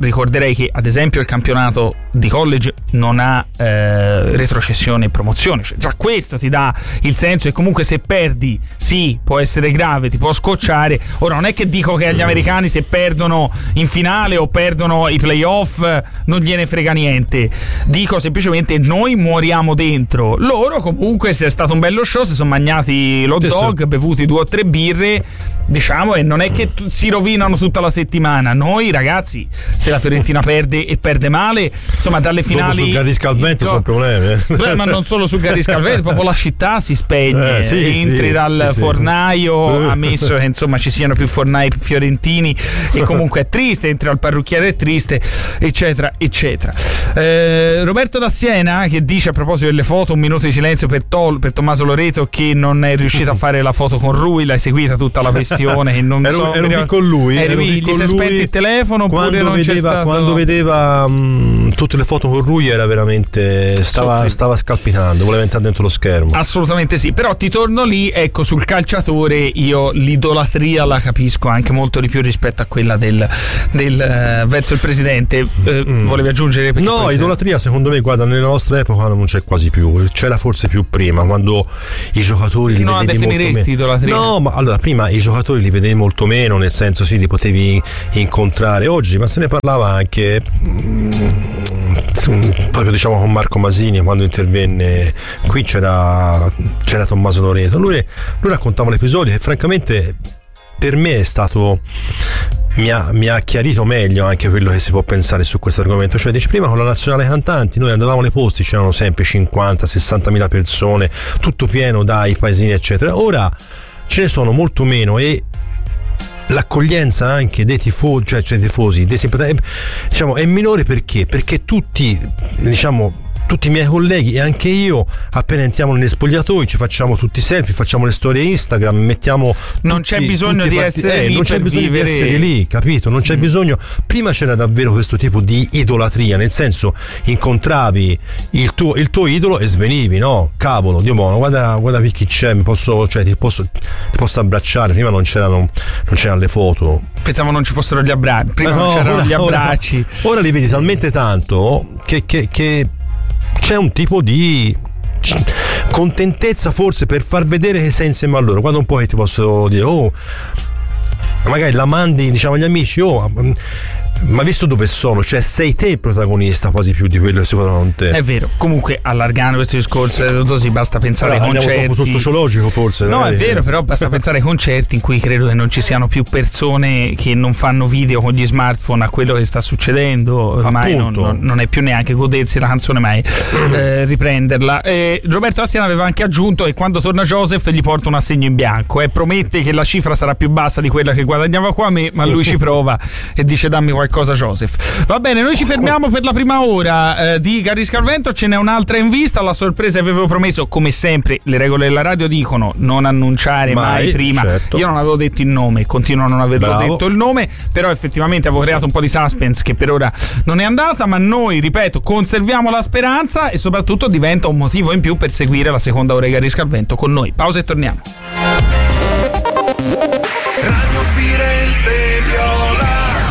ricorderei che ad esempio il campionato di college non ha retrocessione e promozione, cioè, già questo ti dà il senso che comunque se perdi sì, può essere grave, ti può scocciare. Ora non è che dico che agli americani se perdono in finale o perdono i playoff non gliene frega niente, dico semplicemente noi muoriamo dentro, loro comunque se è stato un bello show, si sono mangiati l'hot dog, bevuti 2 o 3 birre, diciamo, e non è che si rovinano tutta la settimana. Noi ragazzi, se la Fiorentina perde e perde male, insomma dalle finali sul Garrisca al vento sono problemi, ma non solo sul Garrisca al vento, proprio la città si spegne, entri dal fornaio, ammesso che insomma ci siano più fornai fiorentini e comunque è triste, entri al parrucchiere è triste, eccetera eccetera. Roberto da Siena che dice a proposito delle foto, un minuto di silenzio per Tommaso Loreto che non è riuscito a fare la foto con Rui, l'hai seguita tutta la questione che non ero lì con lui, gli si è spento il telefono oppure non c'è stato... Quando vedeva tutte le foto con Rui era veramente stava scalpitando, voleva entrare dentro lo schermo. Assolutamente sì, però ti torno lì, ecco, sul calciatore io l'idolatria la capisco anche molto di più rispetto a quella del verso il presidente. Volevi aggiungere? No, idolatria secondo me, guarda, nella nostra epoca non c'è quasi più, c'era forse più prima, quando i giocatori li non vedevi la definiresti molto idolatria? No, ma allora prima i giocatori li vedevi molto meno, nel senso sì, li potevi incontrare oggi, ma se ne parlava anche proprio diciamo con Marco Masini quando intervenne qui, c'era Tommaso Loreto, lui raccontava l'episodio che francamente per me è stato mi ha chiarito meglio anche quello che si può pensare su questo argomento. Cioè dice, prima con la nazionale cantanti noi andavamo nei posti, c'erano sempre 50-60 mila persone, tutto pieno dai paesini eccetera, ora ce ne sono molto meno e l'accoglienza anche dei tifosi, cioè dei tifosi, dei simpatizzanti, diciamo, è minore. Perché tutti i miei colleghi e anche io appena entriamo negli spogliatoi ci facciamo tutti i selfie, facciamo le storie Instagram, mettiamo non c'è bisogno di essere lì, non c'è bisogno vivere... di essere lì, capito? Non c'è bisogno. Prima c'era davvero questo tipo di idolatria, nel senso incontravi il tuo idolo e svenivi, no? Cavolo, Dio buono, guarda chi c'è, ti posso abbracciare. Prima non c'erano le foto, pensavo non ci fossero gli abbracci, prima non c'erano gli abbracci, ora li vedi talmente tanto che c'è un tipo di contentezza forse per far vedere che sei insieme a loro, quando un po' che ti posso dire magari la mandi diciamo agli amici ma visto dove sono, cioè sei te il protagonista quasi più di quello che si fa con te. È vero, comunque allargando questo discorso così basta pensare ai concerti. Andiamo troppo sul sociologico forse. No, è vero, però basta pensare ai concerti in cui credo che non ci siano più persone che non fanno video con gli smartphone a quello che sta succedendo, ormai non è più neanche godersi la canzone mai riprenderla. Roberto Astiana aveva anche aggiunto che quando torna Joseph gli porta un assegno in bianco, promette che la cifra sarà più bassa di quella che guadagnava qua ma lui ci prova e dice dammi qualcosa Joseph. Va bene, noi ci fermiamo per la prima ora di Garrisca al vento, ce n'è un'altra in vista, la sorpresa avevo promesso, come sempre le regole della radio dicono non annunciare mai prima, certo. Io non avevo detto il nome, continuo a non averlo detto il nome, però effettivamente avevo creato un po' di suspense che per ora non è andata, ma noi, ripeto, conserviamo la speranza e soprattutto diventa un motivo in più per seguire la seconda ora di Garrisca al vento con noi. Pausa e torniamo. Radio Firenze Viola.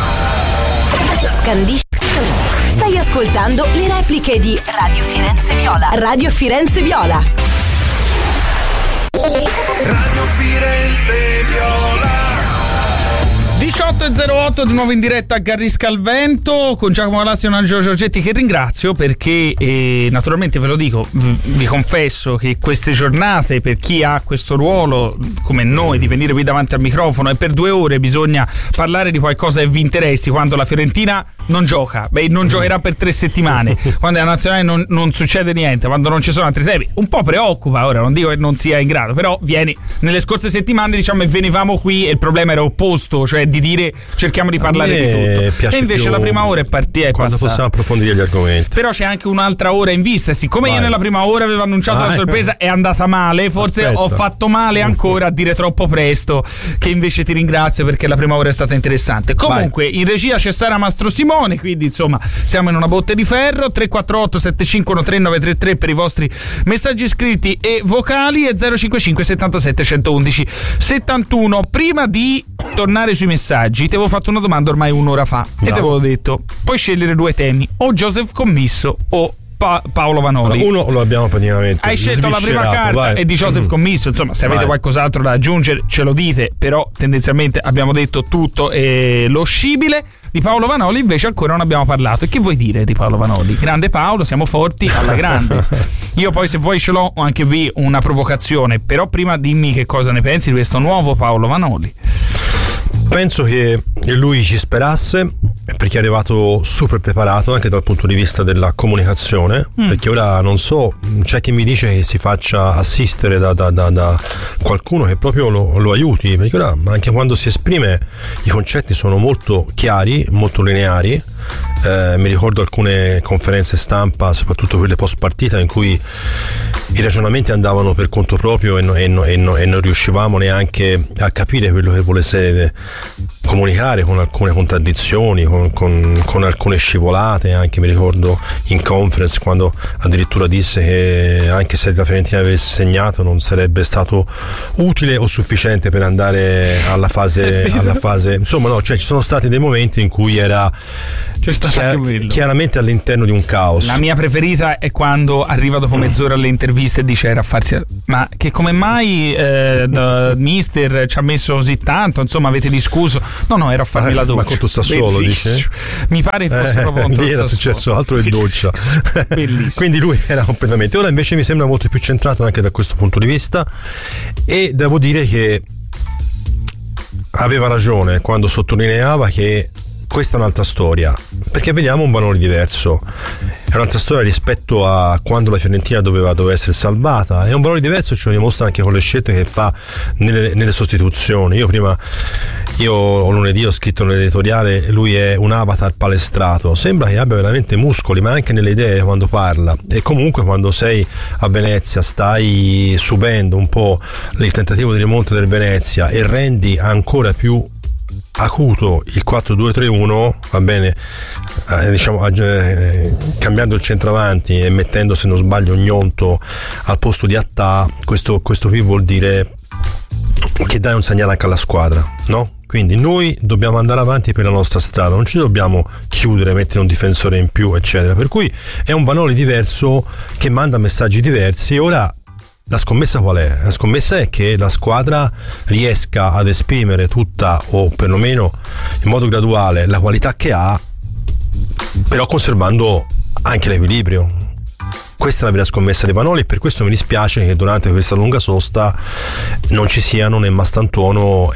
Stai ascoltando le repliche di Radio Firenze Viola. Radio Firenze Viola. Radio Firenze Viola. 18.08 di nuovo in diretta a Garrisca al vento con Giacomo Galassi e Angelo Giorgetti, che ringrazio perché naturalmente ve lo dico, vi confesso che queste giornate per chi ha questo ruolo come noi di venire qui davanti al microfono e per 2 ore bisogna parlare di qualcosa che vi interessi, quando la Fiorentina non gioca, non giocherà per 3 settimane, quando la nazionale non succede niente, quando non ci sono altri temi, un po' preoccupa. Ora non dico che non sia in grado, però vieni nelle scorse settimane diciamo e venivamo qui e il problema era opposto, cioè di dire cerchiamo di parlare di tutto, e invece la prima ora è partita quando possiamo approfondire gli argomenti. Però c'è anche un'altra ora in vista, siccome io nella prima ora avevo annunciato la sorpresa, è andata male, forse ho fatto male ancora a dire troppo presto, che invece ti ringrazio perché la prima ora è stata interessante. Comunque in regia c'è Sara Mastro Simone, quindi insomma siamo in una botte di ferro. 348 751 3933 per i vostri messaggi scritti e vocali e 055 77 111 71. Prima di tornare sui messaggi messaggi, ti avevo fatto una domanda ormai un'ora fa e ti avevo detto puoi scegliere 2 temi, o Joseph Commisso o Paolo Vanoli. Allora, uno lo abbiamo praticamente hai scelto la prima carta, vai. E di Joseph Commisso, insomma, se avete qualcos'altro da aggiungere ce lo dite, però tendenzialmente abbiamo detto tutto lo scibile. Di Paolo Vanoli invece ancora non abbiamo parlato. E che vuoi dire di Paolo Vanoli? Grande Paolo, siamo forti alla grande. Io poi se vuoi ce l'ho anche qui una provocazione, però prima dimmi che cosa ne pensi di questo nuovo Paolo Vanoli. Penso che lui ci sperasse, perché è arrivato super preparato anche dal punto di vista della comunicazione, perché ora non so, c'è chi mi dice che si faccia assistere da qualcuno che proprio lo aiuti, perché ora anche quando si esprime i concetti sono molto chiari, molto lineari. Mi ricordo alcune conferenze stampa, soprattutto quelle post partita, in cui i ragionamenti andavano per conto proprio e non riuscivamo neanche a capire quello che volesse comunicare, con alcune contraddizioni, con alcune scivolate. Anche mi ricordo in conference quando addirittura disse che anche se la Fiorentina avesse segnato non sarebbe stato utile o sufficiente per andare alla fase insomma no, cioè ci sono stati dei momenti in cui era chiaramente all'interno di un caos. La mia preferita è quando arriva dopo mezz'ora alle interviste e dice era a farsi ma che come mai mister ci ha messo così tanto, insomma avete discusso? No, ero a farmi la doccia. Ma con tu Sassuolo dice? Mi pare fosse proprio contro lì era successo altro che doccia. Quindi lui era completamente, ora invece mi sembra molto più centrato anche da questo punto di vista, e devo dire che aveva ragione quando sottolineava che questa è un'altra storia, perché vediamo un Vanoli diverso, è un'altra storia rispetto a quando la Fiorentina doveva essere salvata, è un Vanoli diverso, ce lo dimostra anche con le scelte che fa nelle sostituzioni. Io lunedì ho scritto nell'editoriale, lui è un avatar palestrato, sembra che abbia veramente muscoli, ma anche nelle idee quando parla, e comunque quando sei a Venezia stai subendo un po' il tentativo di rimonta del Venezia e rendi ancora più acuto il 4-2-3-1, va bene, cambiando il centravanti e mettendo, se non sbaglio, Gnonto al posto di Attà. Questo qui vuol dire che dai un segnale anche alla squadra, no? Quindi noi dobbiamo andare avanti per la nostra strada, non ci dobbiamo chiudere, mettere un difensore in più, eccetera. Per cui è un Vanoli diverso che manda messaggi diversi. Ora la scommessa qual è? La scommessa è che la squadra riesca ad esprimere tutta, o perlomeno in modo graduale, la qualità che ha, però conservando anche l'equilibrio. Questa è la vera scommessa di Vanoli, e per questo mi dispiace che durante questa lunga sosta non ci siano né Mastantuono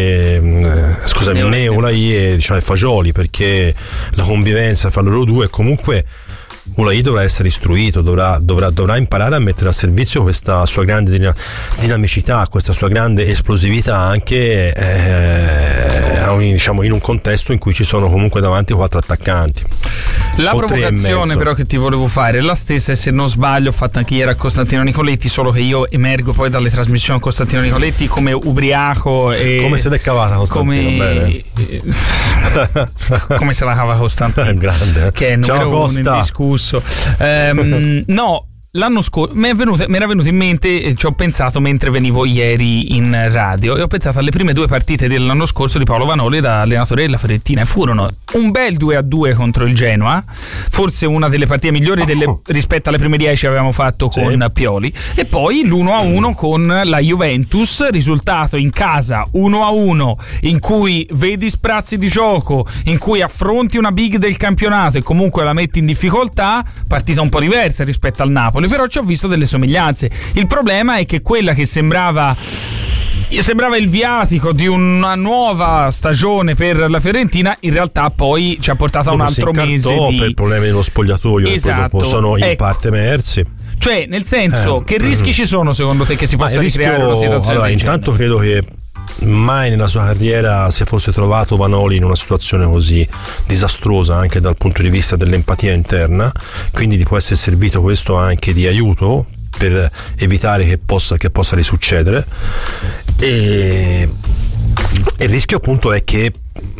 né Ulai e Fagioli, perché la convivenza fra loro due comunque. Ulai dovrà essere istruito, dovrà imparare a mettere a servizio questa sua grande dinamicità, questa sua grande esplosività, anche in un contesto in cui ci sono comunque davanti 4 attaccanti. La provocazione però che ti volevo fare è la stessa, e se non sbaglio ho fatto anche ieri a Costantino Nicoletti, solo che io emergo poi dalle trasmissioni a Costantino Nicoletti come ubriaco e come se l'è cavata Costantino, bene. Come se la cava Costantino, grande, che è il numero 1 indiscusso. No, l'anno scorso mi era venuto in mente, ci ho pensato mentre venivo ieri in radio, e ho pensato alle prime 2 partite dell'anno scorso di Paolo Vanoli da allenatore della Fiorentina, e furono un bel 2-2 contro il Genoa, forse una delle partite migliori rispetto alle prime 10 che avevamo fatto con Pioli, e poi l'1-1 con la Juventus, risultato in casa 1-1 in cui vedi sprazzi di gioco, in cui affronti una big del campionato e comunque la metti in difficoltà. Partita un po' diversa rispetto al Napoli, però ci ho visto delle somiglianze. Il problema è che quella che sembrava il viatico di una nuova stagione per la Fiorentina in realtà poi ci ha portato a un altro mese per problemi dello spogliatoio, esatto, che poi dopo sono in parte emersi. Cioè, nel senso, che rischi ci sono secondo te che si possa ricreare una situazione del genere? Intanto credo che mai nella sua carriera si fosse trovato Vanoli in una situazione così disastrosa anche dal punto di vista dell'empatia interna, quindi gli può essere servito questo anche di aiuto per evitare che possa risuccedere, e il rischio appunto è che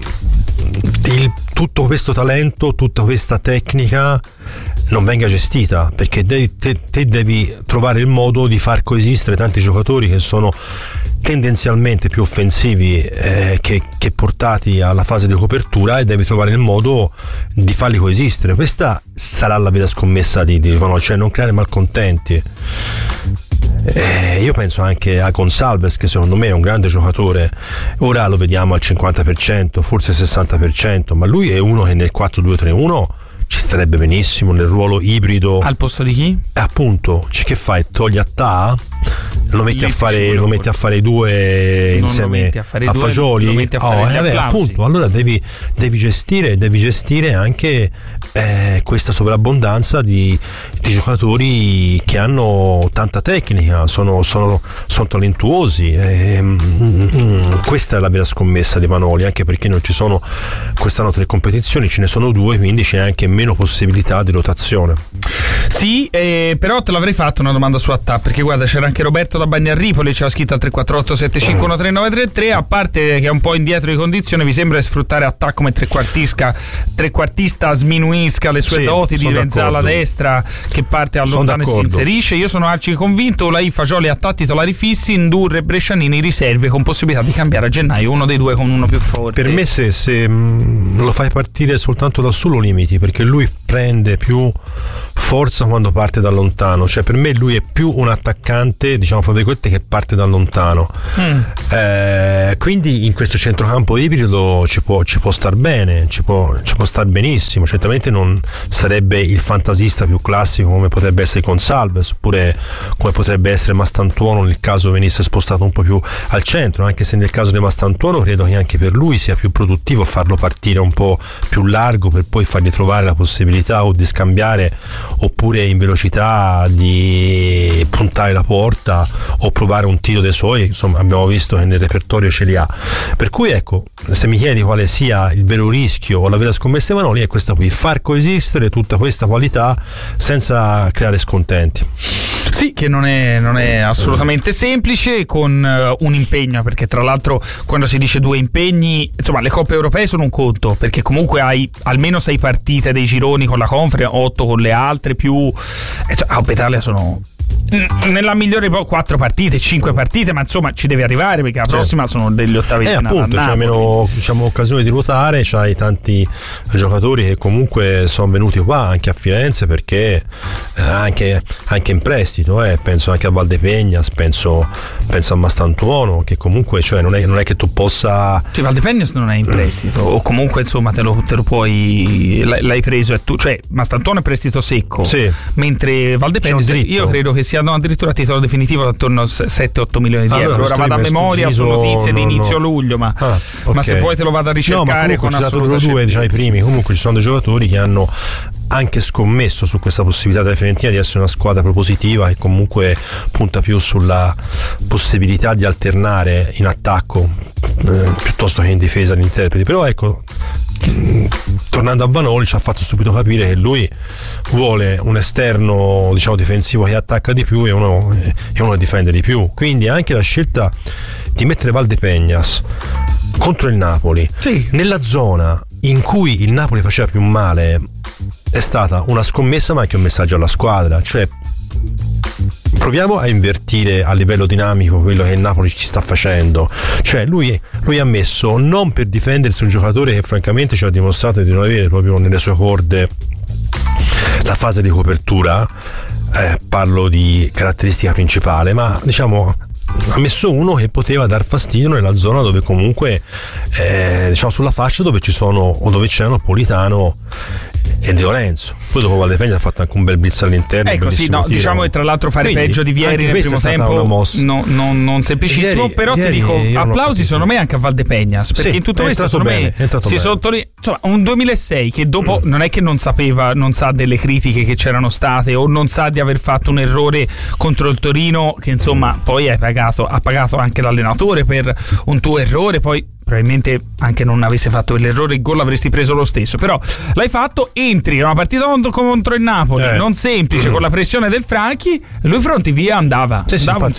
tutto questo talento, tutta questa tecnica non venga gestita, perché te devi trovare il modo di far coesistere tanti giocatori che sono tendenzialmente più offensivi che portati alla fase di copertura, e devi trovare il modo di farli coesistere. Questa sarà la vera scommessa di Vanoli, cioè non creare malcontenti. Io penso anche a Gonçalves, che secondo me è un grande giocatore, ora lo vediamo al 50%, forse 60%, ma lui è uno che nel 4-2-3-1 ci starebbe benissimo, nel ruolo ibrido. Al posto di chi? Appunto, che fai? Togli Attà, lo metti a fare due insieme a Fagioli, lo metti a fare appunto, allora devi gestire anche questa sovrabbondanza di giocatori che hanno tanta tecnica, sono talentuosi, questa è la vera scommessa di Vanoli, anche perché non ci sono quest'anno 3 competizioni, ce ne sono 2, quindi c'è anche meno possibilità di rotazione. Sì, però te l'avrei fatto una domanda su Attà, perché guarda, c'era anche Roberto da Bagnarripoli, c'era scritto al 348-751-3933, a parte che è un po' indietro di condizione, vi sembra sfruttare Attà come trequartista sminuisca le sue doti di mezzala destra, che parte allontano e si inserisce? Io sono arci convinto, Olai, Fagioli e Attà titolari fissi, Indurre e Brescianini riserve con possibilità di cambiare a gennaio uno dei due con uno più forte. Per me se lo fai partire soltanto da su lo limiti, perché lui prende più forza quando parte da lontano, cioè per me lui è più un attaccante, diciamo fra virgolette, che parte da lontano. Quindi in questo centrocampo ibrido ci può star bene, ci può star benissimo. Certamente non sarebbe il fantasista più classico come potrebbe essere Gonçalves, oppure come potrebbe essere Mastantuono nel caso venisse spostato un po' più al centro, anche se nel caso di Mastantuono credo che anche per lui sia più produttivo farlo partire un po' più largo per poi fargli trovare la possibilità o di scambiare, oppure in velocità di puntare la porta o provare un tiro dei suoi. Insomma, abbiamo visto che nel repertorio ce li ha, per cui ecco, se mi chiedi quale sia il vero rischio o la vera scommessa Vanoli, è questa qui: far coesistere tutta questa qualità senza creare scontenti. Sì, che non è assolutamente semplice, con un impegno, perché tra l'altro quando si dice 2 impegni, insomma, le coppe europee sono un conto, perché comunque hai almeno 6 partite dei gironi con la Conference, 8 con le altre, più a Coppa Italia sono nella migliore 4 partite, 5 partite, ma insomma ci deve arrivare, perché la prossima sono degli ottavi di finale. Appunto, c'è meno, diciamo, occasione di ruotare, c'hai tanti giocatori che comunque sono venuti qua anche a Firenze, perché anche in prestito, penso anche a Valdepegnas, penso a Mastantuono, che comunque, cioè, non è che tu possa. Cioè, Valdepegnas non è in prestito, o comunque insomma te lo puoi, l'hai preso e tu, cioè Mastantuono è prestito secco, mentre Valdepegnas io credo che sia addirittura titolo definitivo attorno a 7-8 milioni di euro. Ora vado a memoria su notizie di inizio luglio, ma se poi te lo vado a ricercare con assoluta certezza. 2, diciamo, i primi. Comunque ci sono dei giocatori che hanno anche scommesso su questa possibilità della Fiorentina di essere una squadra propositiva, che comunque punta più sulla possibilità di alternare in attacco piuttosto che in difesa gli interpreti. Però ecco, tornando a Vanoli, ci ha fatto subito capire che lui vuole un esterno, diciamo, difensivo che attacca di più e uno che difende di più. Quindi anche la scelta di mettere Valdepegnas contro il Napoli, nella zona in cui il Napoli faceva più male, è stata una scommessa, ma anche un messaggio alla squadra, cioè proviamo a invertire a livello dinamico quello che il Napoli ci sta facendo. Cioè lui ha messo, non per difendersi un giocatore che francamente ci ha dimostrato di non avere proprio nelle sue corde la fase di copertura, parlo di caratteristica principale, ma diciamo ha messo uno che poteva dar fastidio nella zona dove comunque diciamo sulla fascia dove ci sono, o dove c'erano Politano e Di Lorenzo. Poi dopo Valdepegna ha fatto anche un bel blitz all'interno. Ecco, sì, no, diciamo che tra l'altro fare peggio di Vieri nel primo tempo non semplicissimo. Ieri, ti dico applausi secondo me anche a Valdepegnas, perché in tutto questo secondo me si sottolinea, insomma, un 2006 che dopo non è che non sapeva, non sa delle critiche che c'erano state, o non sa di aver fatto un errore contro il Torino, che insomma poi ha pagato anche l'allenatore per un tuo errore. Poi probabilmente anche non avesse fatto quell'errore, il gol l'avresti preso lo stesso, però l'hai fatto, entri in una partita contro il Napoli non semplice, con la pressione del Franchi, lui pronti via andava, non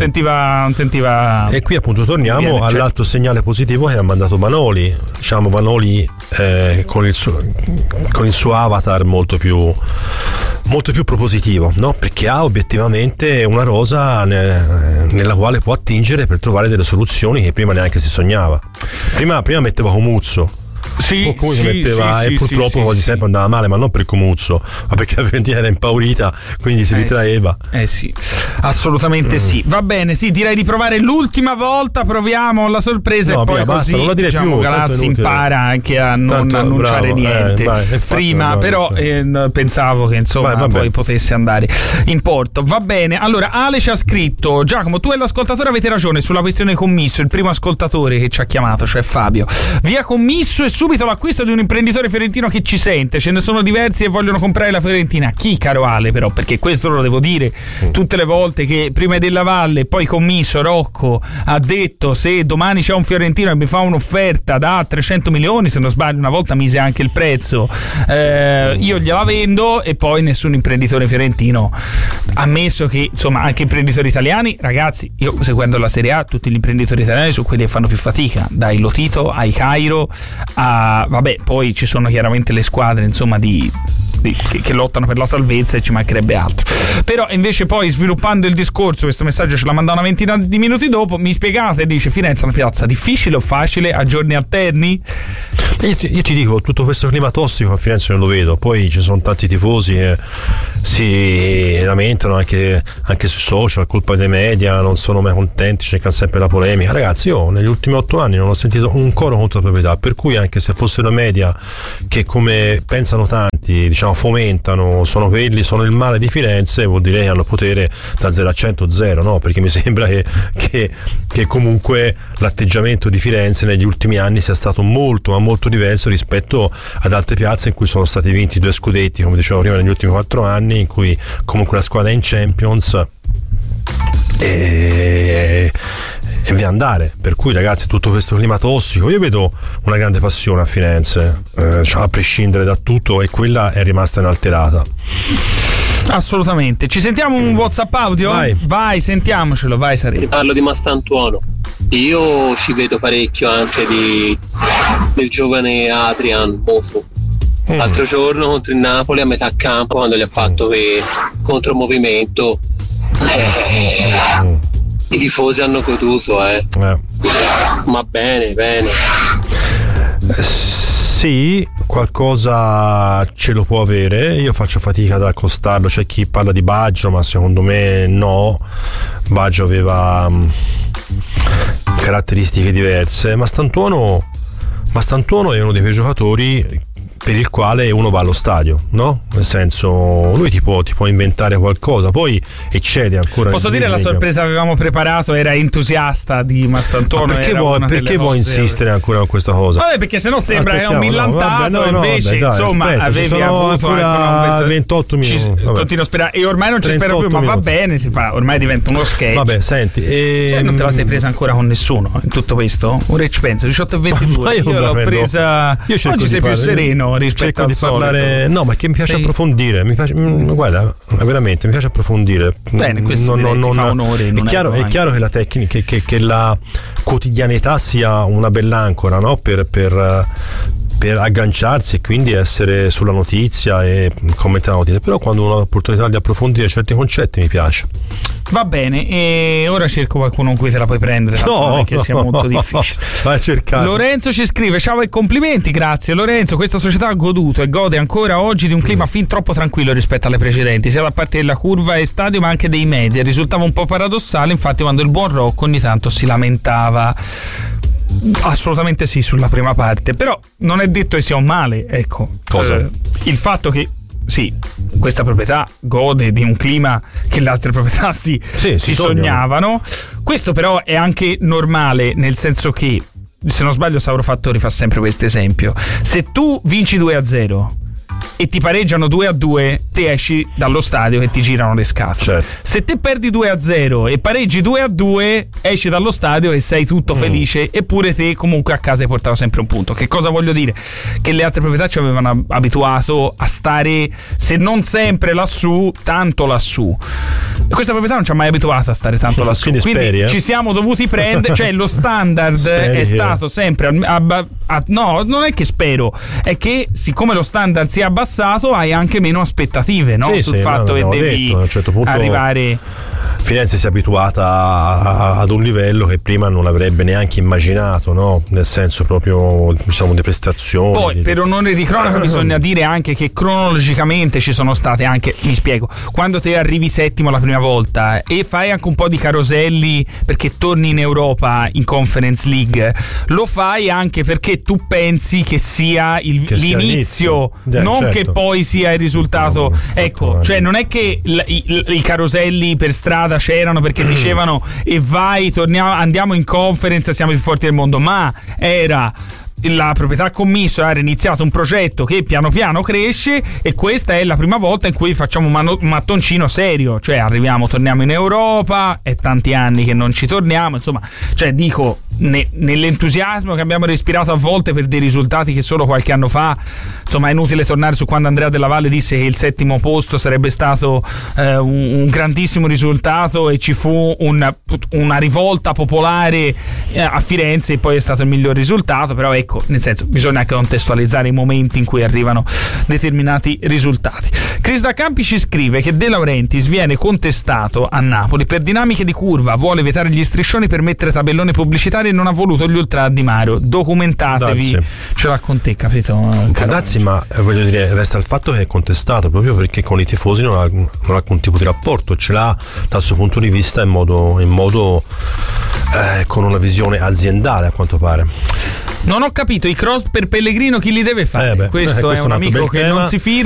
sentiva. E qui appunto torniamo all'altro segnale positivo che ha mandato Vanoli. Diciamo, Vanoli con il suo avatar molto più propositivo, no? Perché ha obiettivamente una rosa nella quale può attingere per trovare delle soluzioni che prima neanche si sognava. Prima metteva Comuzzo. Sì, metteva, e purtroppo quasi sempre andava male, ma non per Comuzzo, ma perché la Fiorentina era impaurita, quindi si ritraeva. Sì, assolutamente sì. Va bene, sì, direi di provare l'ultima volta, proviamo la sorpresa e poi basta, così non la dire più, Galassi impara anche a non annunciare niente. Prima però pensavo che insomma poi potesse andare in porto. Va bene, allora Ale ci ha scritto: Giacomo, tu e l'ascoltatore avete ragione sulla questione Commisso, il primo ascoltatore che ci ha chiamato, cioè Fabio. Via Commisso e subito l'acquisto di un imprenditore fiorentino che ci sente. Ce ne sono diversi e vogliono comprare la Fiorentina. Chi, caro Ale, però? Perché questo lo devo dire tutte le volte che prima della Valle, poi Commisso, Rocco ha detto: se domani c'è un fiorentino e mi fa un'offerta da 300 milioni, se non sbaglio una volta mise anche il prezzo, io gliela vendo. E poi nessun imprenditore fiorentino, ammesso che insomma anche imprenditori italiani, ragazzi, io seguendo la Serie A, tutti gli imprenditori italiani sono quelli che fanno più fatica, dai Lotito ai Cairo vabbè, poi ci sono chiaramente le squadre insomma che lottano per la salvezza e ci mancherebbe altro. Però invece poi, sviluppando il discorso, questo messaggio ce la manda una ventina di minuti dopo, mi spiegate, dice: Firenze è una piazza difficile o facile a giorni alterni? Io ti dico, tutto questo clima tossico a Firenze non lo vedo. Poi ci sono tanti tifosi che si lamentano anche sui social, colpa dei media, non sono mai contenti, cercano sempre la polemica. Ragazzi, io negli ultimi 8 anni non ho sentito un coro contro la proprietà, per cui anche se fossero media che, come pensano tanti, diciamo fomentano, sono il male di Firenze, vuol dire che hanno potere da 0 a 100 0, no? Perché mi sembra che comunque l'atteggiamento di Firenze negli ultimi anni sia stato molto ma molto diverso rispetto ad altre piazze in cui sono stati vinti 2 scudetti, come dicevo prima, negli ultimi 4 anni, in cui comunque la squadra è in Champions e via andare. Per cui, ragazzi, tutto questo clima tossico, io vedo una grande passione a Firenze, a prescindere da tutto, e quella è rimasta inalterata. Assolutamente. Ci sentiamo un WhatsApp audio? Vai, sentiamocelo, vai Sarete. Parlo di Mastantuono. Io ci vedo parecchio anche del giovane Adrian Mosu. L'altro giorno contro il Napoli a metà campo, quando gli ha fatto per contromovimento, i tifosi hanno goduto, ma bene. Sì, qualcosa ce lo può avere. Io faccio fatica ad accostarlo. C'è chi parla di Baggio, ma secondo me no. Baggio aveva caratteristiche diverse. Mastantuono è uno dei quei giocatori per il quale uno va allo stadio, no? Nel senso, lui ti può inventare qualcosa, poi eccede ancora. Posso dire, la sorpresa che avevamo preparato era entusiasta di Mastantuono. Perché vuoi insistere ancora con questa cosa? Vabbè, perché sennò sembra che è un millantato, invece insomma avevi avuto ancora 28 minuti. Continuo a sperare, e ormai non ci spero più, ma va bene, si fa, ormai diventa uno sketch. Vabbè, senti, non te la sei presa ancora con nessuno in tutto questo? Ora ci penso, 18:22. Io l'ho presa. Oggi sei più sereno rispetto al solito. No, ma che mi piace approfondire, guarda, veramente mi piace approfondire. Bene, questo ti fa onore. È chiaro che la tecnica, che la quotidianità sia una bell'ancora, no? Per agganciarsi e quindi essere sulla notizia e commentare la notizia, però quando uno ha l'opportunità di approfondire certi concetti mi piace. Va bene, e ora cerco qualcuno con cui te la puoi prendere, non è che sia molto difficile. Vai a cercare. Lorenzo ci scrive: ciao e complimenti. Grazie Lorenzo, questa società ha goduto e gode ancora oggi di un clima fin troppo tranquillo rispetto alle precedenti, sia da parte della curva e stadio ma anche dei media. Risultava un po' paradossale infatti quando il buon Rocco ogni tanto si lamentava. Assolutamente sì, sulla prima parte, però non è detto che sia un male, ecco. Cosa? Il fatto che sì, questa proprietà gode di un clima che le altre proprietà si sognavano. Questo però è anche normale, nel senso che, se non sbaglio, Sauro Fattori fa sempre questo esempio: se tu vinci 2-0 e ti pareggiano 2-2, te esci dallo stadio e ti girano le scatole. Certo. Se te perdi 2-0 e pareggi 2-2, esci dallo stadio e sei tutto felice, eppure te comunque a casa hai portato sempre un punto. Che cosa voglio dire? Che le altre proprietà ci avevano abituato a stare, se non sempre lassù, tanto lassù. questa proprietà non ci ha mai abituato a stare tanto lassù, quindi ci siamo dovuti prendere, cioè lo standard è stato sempre no, non è che spero, è che siccome lo standard si è abbassato hai anche meno aspettative, no? Sul fatto che devi detto, a un certo punto arrivare. Firenze si è abituata ad un livello che prima non avrebbe neanche immaginato, no? Nel senso proprio, diciamo, di prestazioni. Poi per onore di cronaca bisogna dire anche che cronologicamente ci sono state anche, mi spiego, quando te arrivi settimo la prima volta e fai anche un po' di caroselli perché torni in Europa in Conference League, lo fai anche perché tu pensi che sia l'inizio, non certo, che poi sia il risultato. Ecco, cioè non è che i caroselli per strada c'erano perché dicevano e vai, andiamo in Conference, siamo i più forti del mondo, ma era la proprietà commisso era iniziato un progetto che piano piano cresce e questa è la prima volta in cui facciamo un mattoncino serio, cioè torniamo in Europa, è tanti anni che non ci torniamo, insomma, cioè dico nell'entusiasmo che abbiamo respirato a volte per dei risultati che solo qualche anno fa, insomma, è inutile tornare su quando Andrea Della Valle disse che il settimo posto sarebbe stato un grandissimo risultato e ci fu una rivolta popolare a Firenze e poi è stato il miglior risultato, però ecco, nel senso, bisogna anche contestualizzare i momenti in cui arrivano determinati risultati. Chris da Campi ci scrive che De Laurentiis viene contestato a Napoli per dinamiche di curva, vuole vietare gli striscioni per mettere tabelloni pubblicitari e non ha voluto gli ultra Di Mario. Documentatevi, ce l'ha con te, capito? Dazzi, ma voglio dire, resta il fatto che è contestato proprio perché con i tifosi non ha alcun tipo di rapporto, ce l'ha dal suo punto di vista in modo con una visione aziendale, a quanto pare. Non ho capito, i cross per Pellegrino chi li deve fare? Questo è un amico che non si firma.